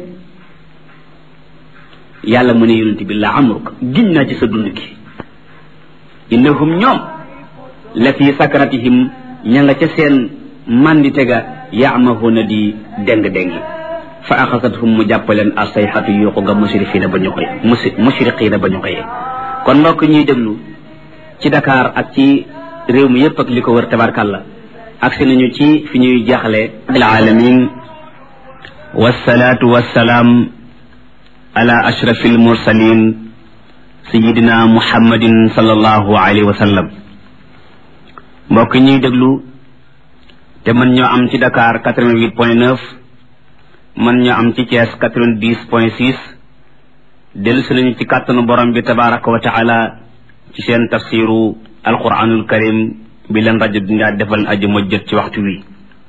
yàlla mu ne yonent bi la amruk giñ naa ci sa dund gi innahum ñoom la fi sakratihim ña nga ca seen mandite ga yaamahuna di déng-déngi fa axasathum mu jàppaleen asayxatu yuuxu nga musriqiina ba ñu xëyee kon mbokk ñuy déglu ci Dakar ak ci réew mi yépp ak li ko wër tabarkàlla agsi nañu ci fi ñuy jaaxle al alamin wassalaatu wassalaam ala ashrafil mursalin sayidina muhammadin sallallahu alayhi wa sallam mbokk ñuy déglu te mën ñoo am ci Dakar 88.9 mën ñoo am ci Thiès 90.6 dellu si nañu ci kàttanu borom bi tabaraka wa taala ci seen tafsiru alquranul karim bi leen rajo bi nga defal aji mo jot ci waxtu wi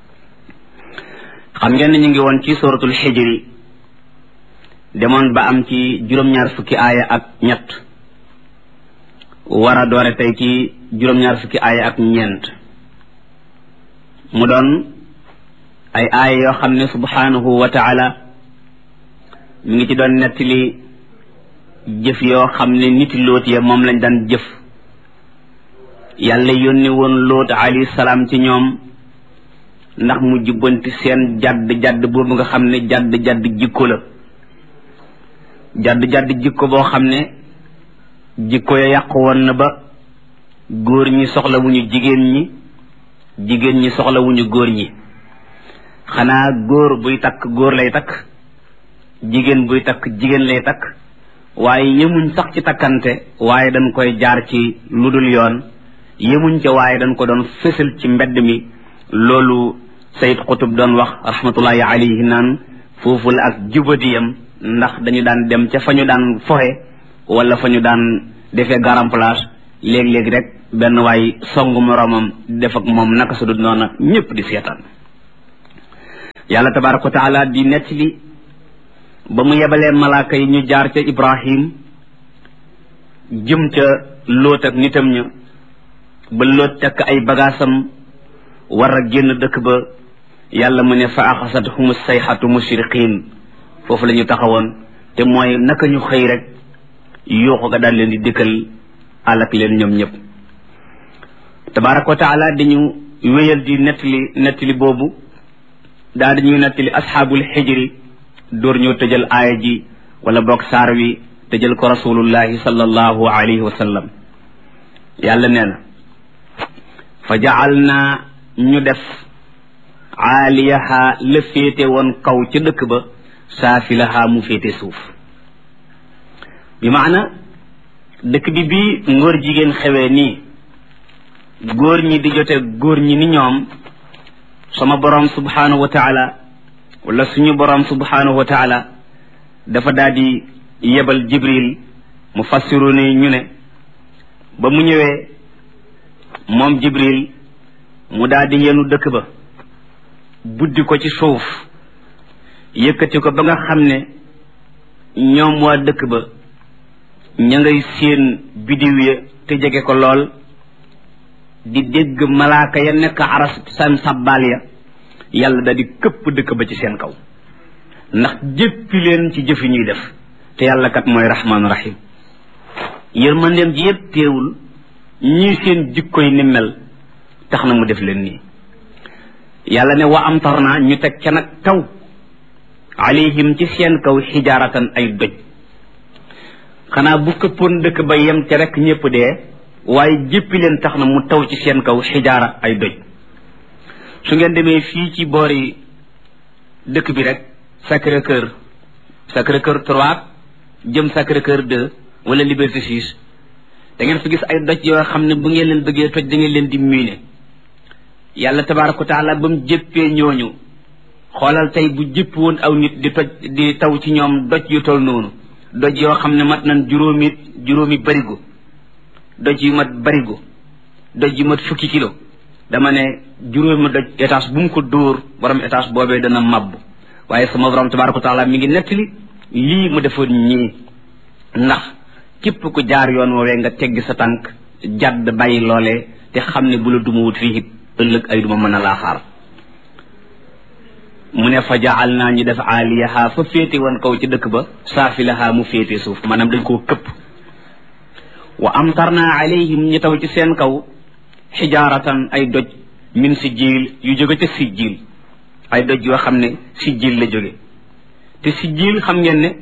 xam ngeen ñu ngi woon ci suratul xijri demoon ba am ci juróom-ñaar fukki aaya ak ñett war a doore tey ci juróom-ñaar fukki aaya ak ñeent mu doon ay aaya yoo xam ne subhanahu wa taala mi ngi ci doon nettali jëf yoo xam ne niti Lóot ya moom lañ daan jëf yàlla yónni woon Lóot alayhi salaam ci ñoom ndax mu jubbanti seen jadd boobu nga xam ne jadd jikko la jadd jikko boo xam ne jikko ya yàqu woon na ba góor ñi soxlawuñu jigéen ñi soxlawuñu góor ñi xanaa góor buy takk góor lay takk jigéen buy takk jigéen lay takk waaye yemuñ sax ci takkante waaye dañ koy jaar ci lu dul yoon yemuñ ca waaye dañ ko doon fësal ci mbedd mi loolu Sayyid Qutb doon wax rahmatullahi alayhi naan foofu la ak jubadiyam ndax dañu daan dem ca fa ñu daan foxe wala fa ñu daan defee garam place léeg-léeg rek benn waay songu moroomam def ak moom naka su dul noona ñëpp di seetaan yàlla tabaraka wa taala di nettali ba mu yebalee malaaka yi ñu jaar ca Ibrahim jëm ca Lóot ak nitam ña ba Lóot takk ay bagaasam war a génn dëkk ba yàlla mu ne fa axasathum sayxatu mushriqin foofu la ñu taxawoon te mooy naka ñu xëy rek yuuxu ga daal leen di dikkal alak leen ñoom ñëpp tabaraka wa taala dañu wéyal di nettali boobu daal dañuy nettali asxaabul xijri door ñoo tëjal aaya ji wala boog saar wi tëjal ko rasulullahi sallallahu alayhi wa sallam yàlla nee na fa jacal naa ñu def aaliyaha la féete woon kaw ca dëkk ba saafilaha mu féete suuf bi maana dëkk bi bii ngóor jigéen xewee nii góor ñi di jote góor ñi ni ñoom sama borom subhanahu wa taala wala suñu borom subhanahu wa taala dafa daal di yebal jibril mu fassiru ne ñu ne ba mu ñëwee moom jibril mu daal di yenu dëkk ba buddi ko ci suuf yëkkati ko ba nga xam ne ñoom waa dëkk ba ña ngay seen bidiw ya te jege ko lool di dégg malaaka ya nekk aras seen sabbal ya yàlla da di këpp dëkk ba ci seen kaw ndax jéppi leen ci jëfi ñuy def te yàlla kat mooy rahmaanu rahim yërmandeem ji yëpp teewul ñii seen jikkoy ni mel tax na mu def leen nii yàlla ne wa amtarna ñu teg ca nag taw alayhim ci seen kaw xijaaratan ay doj xanaa bu këppoon dëkk ba yem ca rek ñëpp dee waaye jéppi leen tax na mu taw ci seen kaw xijaara ay doj su ngeen demee fii ci boori dëkk bi rek Sacré-Cœur 3 jëm Sacré-Cœur 2 wala Liberté 6 da ngeen fi gis ay doj yoo xam ne bu ngeen leen bëggee toj da ngeen leen di miine yàlla tabaaraka wa taala ba mu jéppee ñooñu xoolal tey bu jépp woon aw nit di taw ci ñoom doj yu tol noonu doj yoo xam ne mat nañ juróomi barigo doj yu mat barigo doj yu mat fukki kilo dama ne juróomi doj étage bu mu ko dóor borom étage boobee dana màbb waaye sama borom tabaaraka wa taala mi ngi nettali lii mu defoon ñii ndax képp ku jaar yoon woowee nga teggi sa tànk jadd bàyyi loolee te xam ne bu la duma wut fii ëllëg ay duma mën a laa xaar mu ne fa jaal naa ñu def aaliyaha fa féete woon kaw ci dëkk ba saafilaha mu féete suuf maanaam dañ koo këpp wa amtarna alayhim ñu taw ci seen kaw xijaaratan ay doj min sijjiil yu jóge ca sijjiil ay doj yoo xam ne sijjiil la jóge te sijjiil xam ngeen ne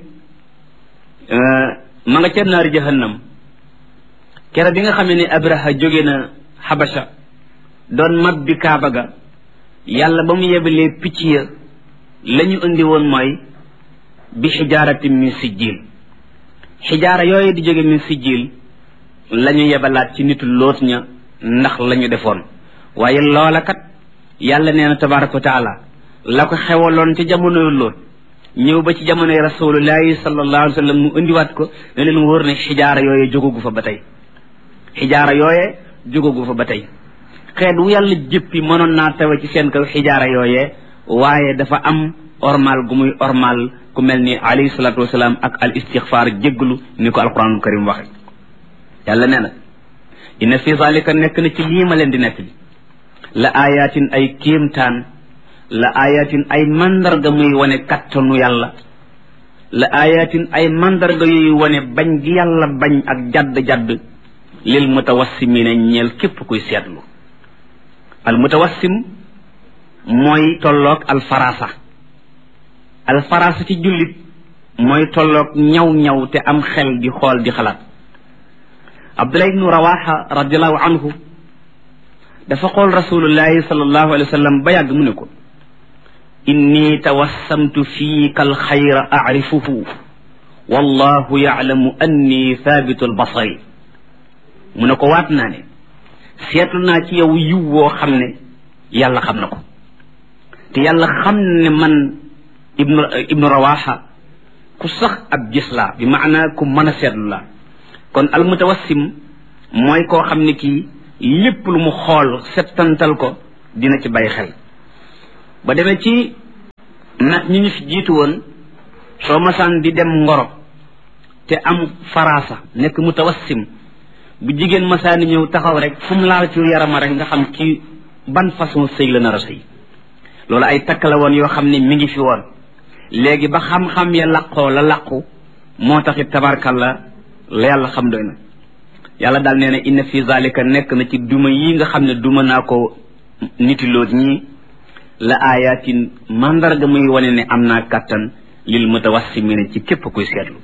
ma nga ca naari jahannam kere bi nga xam ne abraha jóge na xabasha doon mabbi kaaba ga yàlla ba mu yebalee picc ya la ñu indi woon mooy bi xijaaratin min sijjiil xijaara yooyu di jóge min sijjiil la ñu yebalaat ci nitu loot ña ndax la ñu defoon waaye loola kat yàlla nee na tabaraka wa taala la ko xewaloon ci jamonoy loot ñëw ba ci jamonoy rasulullahi sallallahu alayhi wa sallam mu indiwaat ko ne leen wóor ne xijaara yooye jógagu fa ba tey xijaara yooye jógagu fa ba tey xeet wu yàlla jëppi mënoon naa tawe ci seen kaw xijaara yooye waaye dafa am ormal gu muy ormal ku mel ni alayhi salatu wasalaam ak al istixfaar jégglu ni ko alquranul karim waxe yàlla nee na inna fi zalika nekk na ci lii ma leen di nekk bi la ayatin ay kéemtaan la ayatin ay mandarga muy wane kattanu yàlla la ayatin ay mandarga yuy wane bañ gi yàlla bañ ak jadd-jadd lil mutawassimina ñeel képp kuy seetlu al mutawassim mooy tolloog al farasa ci jullit mooy tolloog ñaw te am xel di xool di xalaat Abdullah ibnu Rawaha radiallahu anhu dafa xool rasulullahi sallallahu alayhi wa sallam ba yàgg mu ne ko inni tawassamtu fiika alxayra acrifuhu wallahu yaclamu anni thabitu albasari mu ne ko waat naa ne seetlu naa ci yow yiw woo xam ne yàlla xam na ko te yàlla xam ne man ibnu Rawaha ku sax ab gis laa bi maanaa ku mën a seetlu laa kon almutawassim mooy koo xam ne kii lépp lu mu xool settantal ko dina ci bàyyi xel ba demee ci nag ñi ñu fi jiitu woon soo masaan di dem ngoro te am faraasa nekk mutawassim bu jigéen masaani ñëw taxaw rek fu mu laal ci yarama rek nga xam ci ban façon sëy la nar a sëy loolu ay takk la woon yoo xam ne mi ngi fi woon léegi ba xam-xam ya laqoo la laqu moo taxit tabarkalla la yàlla xam doy na yàlla daal nee na inna fi zalika nekk na ci duma yi nga xam ne duma naa ko nitiloot ñii la ayatin mandarga muy wane ne am naa kàttan lil mutawassimina ci képp kuy seetlu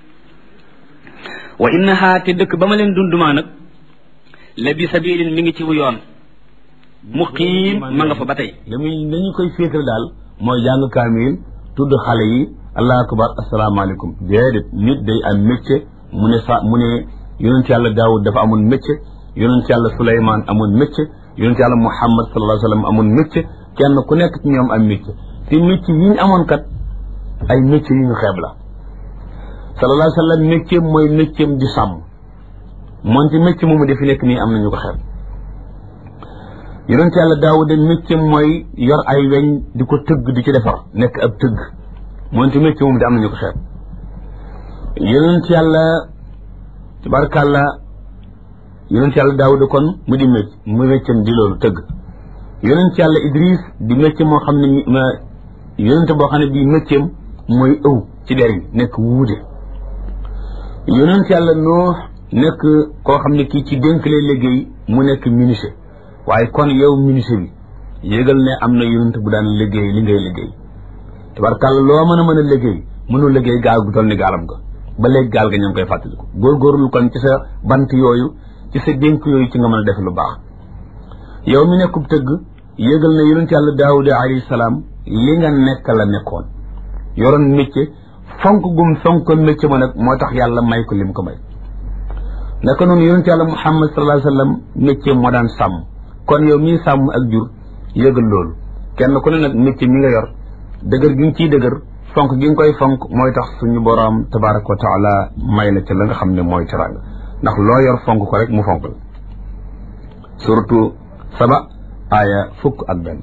wa innaha te dëkk ba ma leen dundumaa nag la bi sabilin mi ngi ci wu yoon muqiim ma nga fa ba tey dañu koy féetal daal mooy jàng kaamil tudd xale yi allahu akbar asalaamaaleykum déedéet nit day am métier mu ne yonent yàlla daawud dafa amoon métier yonent yàlla suleymaan amoon métier yonent yàlla muhammad sallallahu alayhi wa sallam amoon métier kenn ku nekk ci ñoom am métier te métier yi ñu amoon kat ay métier yu ñu xeeb la sallallahu alayhi wa sallam métier mooy métier di sàmm moonte métier moomu defi nekk nii am nañu ko xeeb yonent yàlla daawud métier mooy yor ay weñ di ko tëgg di ci defar nekk ab tëgg moonte métier moomu di am nañu ko xeeb yonent yàlla tabarkàlla yonent yàlla daawud kon mu di métier di loolu tëgg yonent yàlla idris di métier moo xam ne yonent boo xam ne bii métier mooy ëw ci der yi nekk wuude yonent yàlla noox nekk koo xam ne kii ci dénk lay liggéey mu nekk menuisier waaye kon yow menuisier bi yégal ne am na yonent bu daan liggéey li ngay liggéey tabarkàlla loo mën a liggéey mënul liggéey gaal gu toll ni gaalam ga ba léegi gaal ga ña ngi koy fàttaliku góorgóorlu kon ci sa bant yooyu ci sa dénk yooyu ci nga mën a def lu baax yow mi nekkub tëgg yégal ne yonent yàlla daawuda alayhi salaam li nga nekk la nekkoon yoroon métier fonk gum fonkoon métier ma nag moo tax yàlla may ko lim ko may naka noonu yonent yàlla muhammad sallallahu alayhi wa sallam métier moo daan sàmm kon yow mii sàmm ak jur yëgal loolu kenn ku ne nag métier mi nga yor dëgër gi nga ciy dëgër fonk gi nga koy fonk mooy tax suñu boroom tabaraka wa taala may la ca la nga xam ne mooy teraanga ndax loo yor fonk ko rek mu fonk la surtout saba aaya 11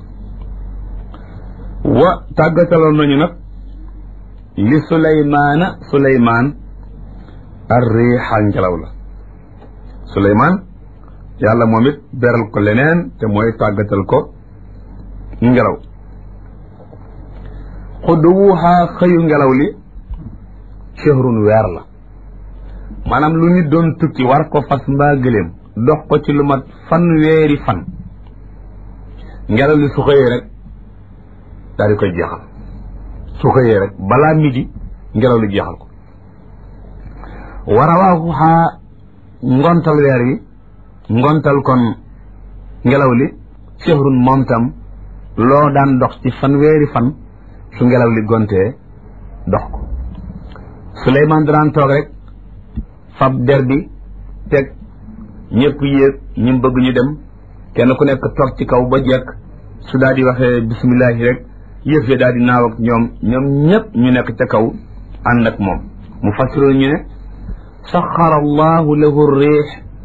wa tàggataloon nañu nag li suleymaan ar riixa ngelaw la suleymaan yàlla moom it beral ko leneen te mooy tàggatal ko ngelaw xuduwuhaa xëyu ngelaw li shahrun weer la maanaam lu ñu doon tukki war ko fas mbaa gëléem dox ko ci lu mat fanweeri fan ngelaw li su xëyee rek daal di koy jeexal su xëyee rek balaa midi ngelaw li jeexal ko warawaaxuhaa ngontal weer yi ngontal kon ngelaw li shahrun moom tam loo daan dox ci fanweeri fan su ngelaw li gontee dox ko Suleymaan daan toog rek fab der bi teg ñëpp yéeg ñu bëgg ñu dem kenn ku nekk toog ci kaw ba jekk su daal di waxee bisimillahi rek yëf ya daal di naaw ak ñoom ñëpp ñu nekk ca kaw ànd ak moom mu fassiroon ñu ne saxara allahu lahu riix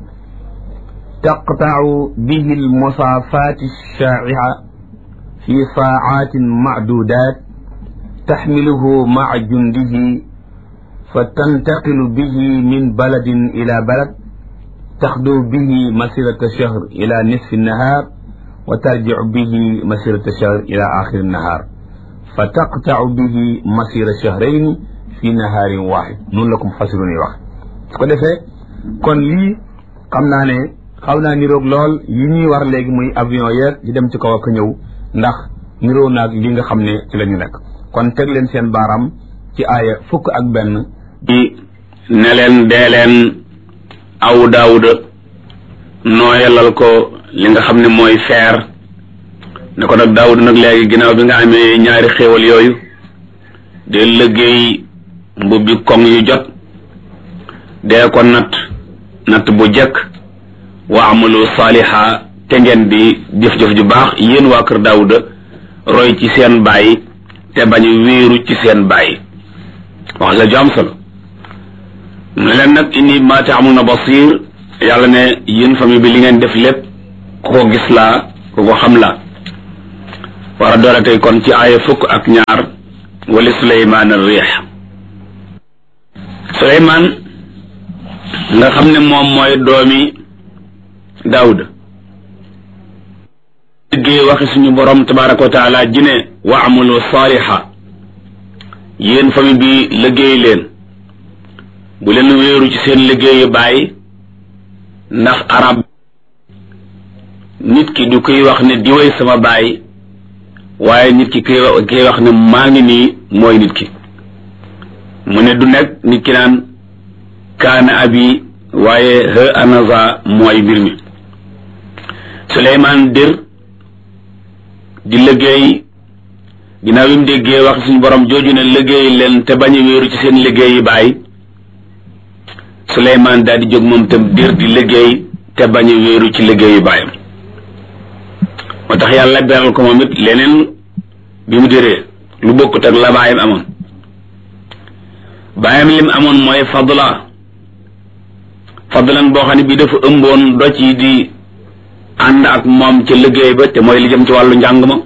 taqtau bihi almusaafaati alshaa'i'a fi saacatin macduudaat taxmiluhu maca jundihi fa tantaqilu bihi min baladin ila balad taxdu bihi masirata shahr ila nisfi nnahaar wa tarjicu bihi masirata shahr ila axiri nnahaar fa taqtacu bihi masira shahrayni fi nahaarin waaxid noonu la ko mufassiruun yi wax su ko defee kon lii xam naa ne xaw naa niroog lool yi ñuy war léegi muy avion yeeg di dem ci kaw ak ñëw ndax niroo naag li nga xam ne ci la ñu nekk kon teg leen seen baaraam ci aaya 11 di ne leen dee leen aw daawuda nooyalal ko li nga xam ne mooy feer ne ko nag daawuda nag léegi ginnaaw bi nga amee ñaari xéewal yooyu de liggéey mbubbi koŋ yu jot dee ko natt bu jekk wa amalu saaliha te ngeen di jëf-jëf ju baax yéen waa kër daawuda roy ci seen baay te bañ wéeru ci seen baay wax la ju am solo ne leen nag inni ma ta'maluna basir yàlla ne yéen famille bi li ngeen def lépp ku ko gis laa ku ko xam laa war a doora tey kon ci aaya fukk ak ñaar wali Suleymaan ar-riix Suleymaan nga xam ne moom mooy doomi Daawuda liggéey waxi suñu borom tabaraka wa taala ji ne wa amalu saaliha yéen famille bi liggéey leen bu leen wéeru ci seen liggéeyu bàyyi ndax arab nit ki du koy wax ne diwéy sama bàyyi waaye nit ki koy wax ne maa ngi nii mooy nit ki mu ne du nekk nit ki naan kaana abi waaye he anaza mooy mbir mi Suleymaan dir di liggéey ginnaaw bi mu déggee wax suñu borom jooju ne liggéey leen te bañ a wéeru ci seen liggéeyi bàyyi Suleymaan daal di jóg moom tam dir di liggéey te bañ a wéeru ci liggéeyu bàyyam moo tax yàlla beral ko moom it leneen bi mu diree lu bokkut ak la bàyyam amoon bàyyam lim amoon mooy fadlan boo xam ne bii dafa ëmboon doj yi di ànd ak moom ca liggéey ba te mooy li jëm ci wàllu njàng ma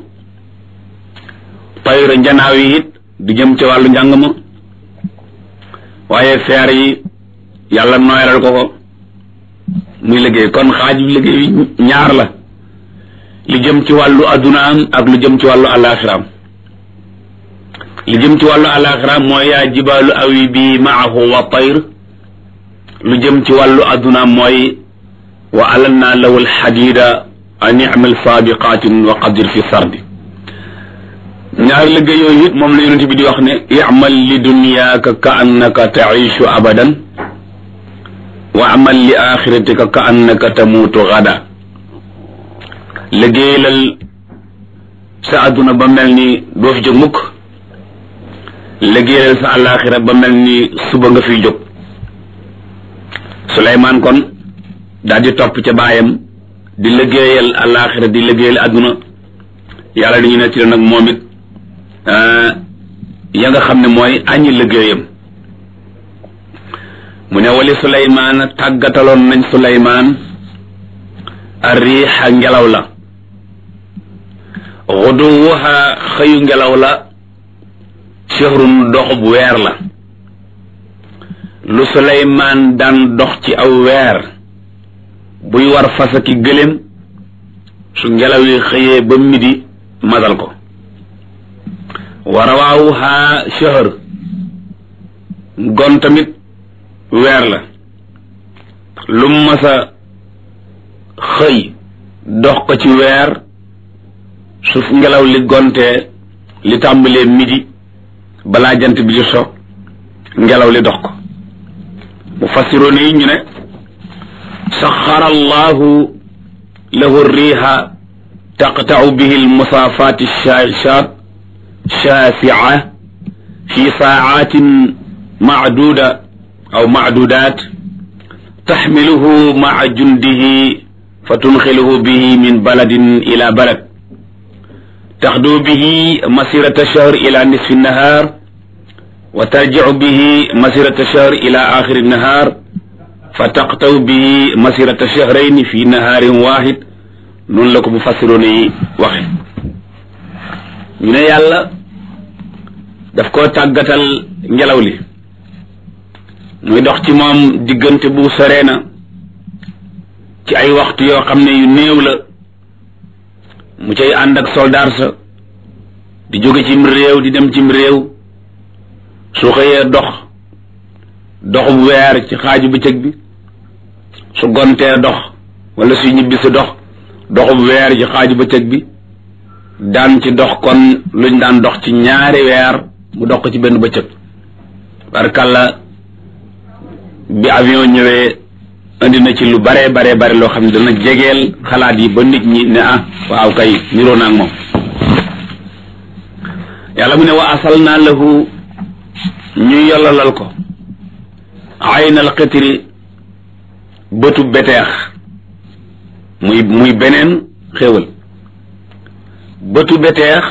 tayra njanaaw yi it di jëm ci wàllu njàng ma waaye feer yi yàlla nooyalal ko ko muy liggéey kon xaaj bi liggéey ñaar la li jëm ci wàllu addunaam ak lu jëm ci wàllu alaxiraam li jëm ci wàllu alaxiraam mooy yaa jibaalu awi bi maahu wa tayr lu jëm ci wàllu addunaam mooy wa alanna lahu alxadida an i'mal saabiqatin wa qadir fi sardi ñaar liggéey yooyu it moom la yonent bi di wax ne i'mal li dunyaaka ka annaka taishu abadan wa amal li axiratika ka annaka tamuutu gada liggéeyalal sa àdduna ba mel ni doo fi jóg mukk liggéeyalal sa àllaaxira ba mel ni suba nga fiy jóg Suleymaan kon daal di topp ca baayam di liggéeyal àllaaxira di liggéeyal àdduna yàlla dañu nettali nag moom it ya nga xam ne mooy añi liggéeyam mu ne wali Suleymaan tàggataloon nañ Suleymaan arriixa ngelaw la xuduwuha xëyu ngelaw la shahrun doxub weer la lu Suleymaan daan dox ci aw weer buy war fasa ki gëléem su ngelaw yi xëyee ba midi matal ko wa rawaawuha shahr gon tamit weer la lu masa xëy dox ko ci weer su ngelaw li gontee li tàmbalee midi balaa jant bi di so ngelaw li dox ko mu fassiroon yi ñu ne saxara allahu lahu riiha taqta'u bihi almusaafaati shaasi'a fi saacatin macduuda aw macduudaat taxmiluhu maca jundihi fa tunxiluhu bihi min baladin ila balad taxdu bihi masirata shahr ila nisfi nahar wa tarjicu bihi masirata shahr ila axiri nahar fa taqtaw bihi masirata shahrayni fi naharin waxid noonu la ko bu fassiroon yi waxe ñu ne yàlla daf koo tàggatal ngelaw li muy dox ci moom diggante bu soree na ci ay waxtu yoo xam ne yu néew la mu cay ànd ak soldaar sa di jóge cim réew di dem cim réew su xëyee doxub weer ci xaaju bëccëg bi su gontee dox wala su ñibbi si doxub weer ci xaaju bëccëg bi daan ci dox kon luñ daan dox ci ñaari weer mu dox ko ci benn bëccëg barkalla bi avion ñëwee indi na ci lu bare loo xam ne dana jegeel xalaat yi ba nit ñi ne waaw kay niroo naa ak moom yàlla mu ne wa asalna lahu ñu yollalal ko aynal xitri bëtu beteex muy beneen xéewal bëtu beteex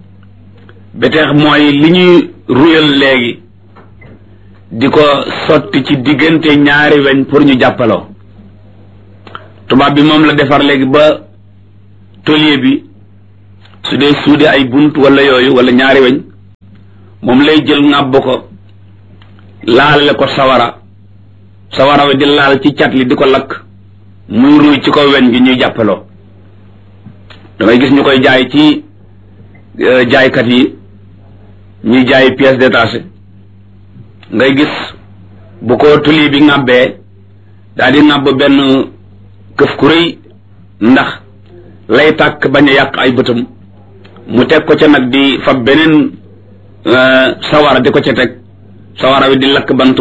mooy li ñuy ruyal léegi di ko sotti ci diggante ñaari weñ pour ñu jàppaloo tubaab bi moom la defar léegi ba tôlier bi su dee suude ay bunt wala yooyu wala ñaari weñ moom lay jël ŋàbb ko laalale ko sawara wi di laal ci cat li di ko lakk muy ruuy ci kaw weñ gi ñuy jàppaloo dangay gis ñu koy jaay ci jaaykat yi ñuy jaay pièces détachées ngay gis bu ko tôlier bi ŋàbbee daal di ŋàbb benn këf ku rëy ndax lay tàkk bañ a yàq ay bëtam mu teg ko ca nag di fab beneen sawara di ko ca teg sawara wi di lakk bant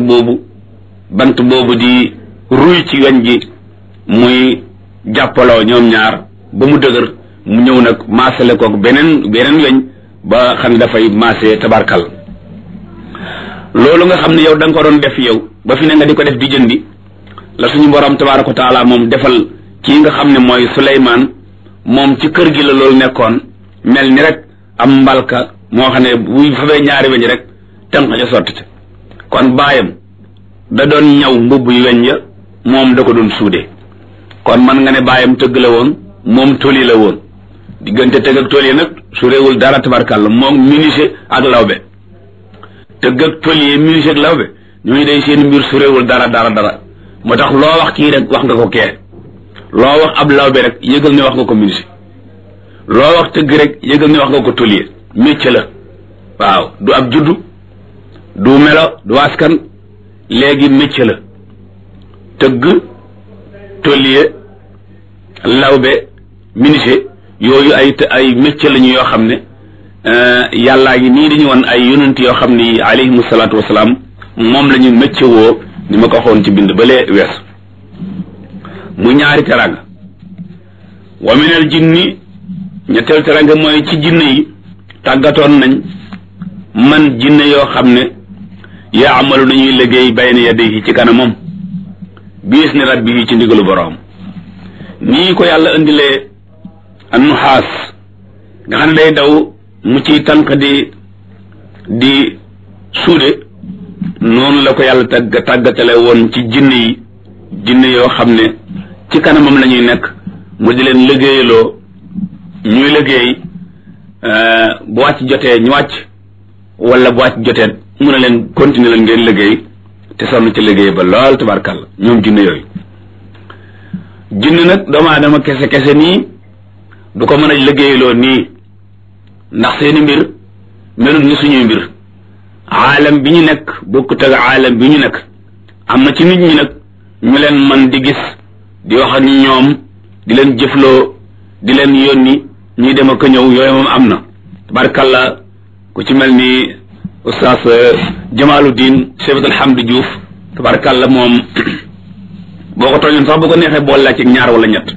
boobu di ruy ci weñ gi muy jàppaloo ñoom ñaar ba mu dëgër mu ñëw nag maasale kook beneen weñ ba xam ne dafay maase tabarkal loolu nga xam ne yow da nga ko doon def yow ba fi ne nga di ko def di jëndi la suñu borom tabaraka wa taala moom defal kii nga xam ne mooy Suleymaan moom ci kër gi la loolu nekkoon mel ni rek am mbalka moo xam ne buy fabee ñaari weñ rek tënk ca sotti ca kon baayam da doon ñaw mbubb yu weñ ya moom da ko doon suude kon man nga ne baayam tëgg la woon moom tôlier la woon diggante tëgg ak tôlier nag su réewul dara tabarkàlla moom menuisier ak lawbe tëgg ak tôlier menuisier ak lawbe ñooñu day seen mbir su réewul dara moo tax loo wax kii rek wax nga ko kee loo wax ab lawbe rek yëgal ne wax nga ko menuisier loo wax tëgg rek yëgal ne wax nga ko tôlier métier la waaw du ab juddu du melo du askan léegi métier la tëgg tôlier lawbe menuisier yooyu ay métier lañu yoo xam ne yàllaa ngi nii dañu woon ay yonent yoo xam ni alayhimu salaatu wasalaam moom la ñu métier woo ni ma ko waxoon ci bind balee wees mu ñaari teranga wa minal jinni ñetteel teranga mooy ci jinne yi tàggatoon nañ man jinne yoo xam ne yaamalu nañuy liggéey bayna yadayhi ci kanamam biis ni rabbihi ci ndigalu boroom nii ko yàlla indilee annuxaas nga xam ne day daw mu ciy tànk di suude noonu la ko yàlla tàggatale woon ci jinne yoo xam ne ci kanamam la ñuy nekk mu di leen liggéeyaloo ñuy liggéey bu wàcc jotee ñu wàcc wala bu wàcc jotee mu ne leen continuer leen ngeen liggéey te sonn ci liggéey ba lool tabarkàlla ñoom jinne yooyu jinne nag doomu aadama kese nii du ko mën a liggéeyaloo nii ndax seeni mbir melut ni suñuy mbir aalam bi ñu nekk bokkut ak aalam bi ñu nekk am na ci nit ñi nag ñu leen man di gis di wax ak ñoom di leen jëfloo di leen yónni ñuy dem ak ñëw yooyu moom am na tabarkàlla ku ci mel ni oustaz Jamaluddin Cheikh Alhamdu Diouf tabarkàlla moom boo ko tooñoon sax bu ko neexee boole laa ci ñaar wala ñett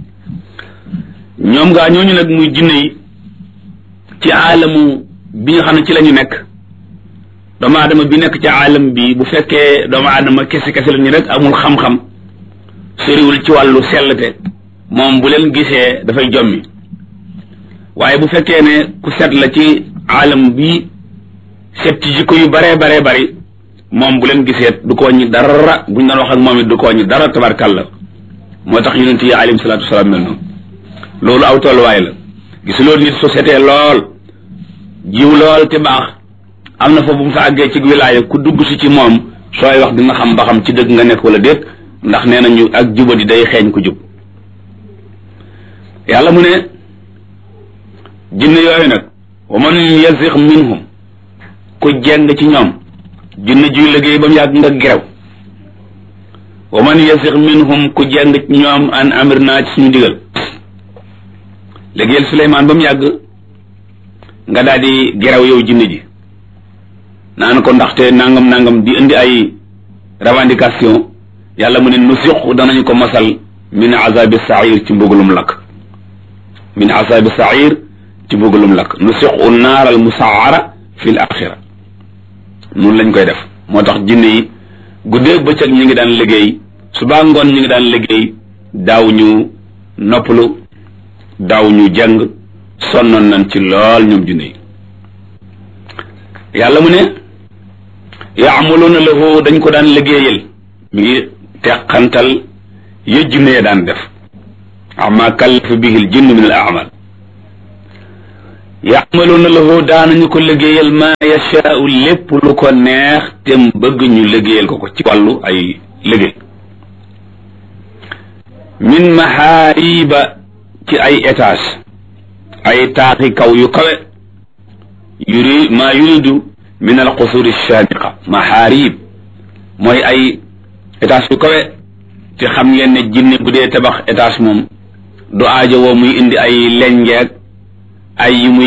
ñoom gaa ñooñu nag muy jinne yi ci aalamu bi nga xam ne ci la ñu nekk doomu aadama bi nekk ci aalam bi bu fekkee doomu aadama kese la ni rek amul xam-xam soriwul ci wàllu sellte moom bu leen gisee dafay jommi waaye bu fekkee ne ku set la ci aalam bi set ci jikko yu bare bari moom bu leen gisee du ko wàññi dara buñ doon wax ak moom it du ko wàññi dara tabarkàlla moo tax yonent yi alayhim salaatu wasalaam mel noonu loolu aw tolluwaay la gisuloo nit société lool jiw lool te baax am na fa bu mu fa àggee ci wilaaya ku dugg si ci moom sooy wax dina xam ba xam ci dëgg nga nekk wala déet ndax nee nañu ak jubadi day xeeñ ku jub yàlla mu ne jinne yooyu nag wa man yazix minhum ku jeng ci ñoom jinne juy liggéey ba mu yàgg nga gerew wa man yazix minhum ku jeng ci ñoom an amir naa ci suñu digal liggéeyal Suleymaan ba mu yàgg nga daal di gerew yow jinne ji naan ko ndaxte nangam di indi ay revendication yàlla mu ne nu siq danañu ko masal min azabi sair ci mbugalum lakk min azabi sair ci mbugalum lakk nu siqu naar al musaara fi l axira noonu lañ koy def moo tax jinne yi guddee bëccëg ñu ngi daan liggéey subaa ngoon ñu ngi daan liggéey daaw ñu noppalu daaw ñu jàng sonnoon nañ ci lool ñoom jinne yi yàlla mu ne yaamaluuna lahu dañ ko daan liggéeyal mi ngi teqantal ya jinne ya daan def ama kallafa bihi al jinnu min al a'mal yaamaluuna lahu daanañu ko liggéeyal ma yashaau lépp lu ko neex te mu bëgg ñu liggéeyal ko ci wàllu ay liggéey min mahaariba ci ay étage ay taaxi kaw yu kawe yuridu min al qusuri shaamiqa mahaarib mooy ay étage yu kawe te xam ngeen ne jinne bu dee tabax étage moom du aajo woo muy indi ay lengeeg ay yu muy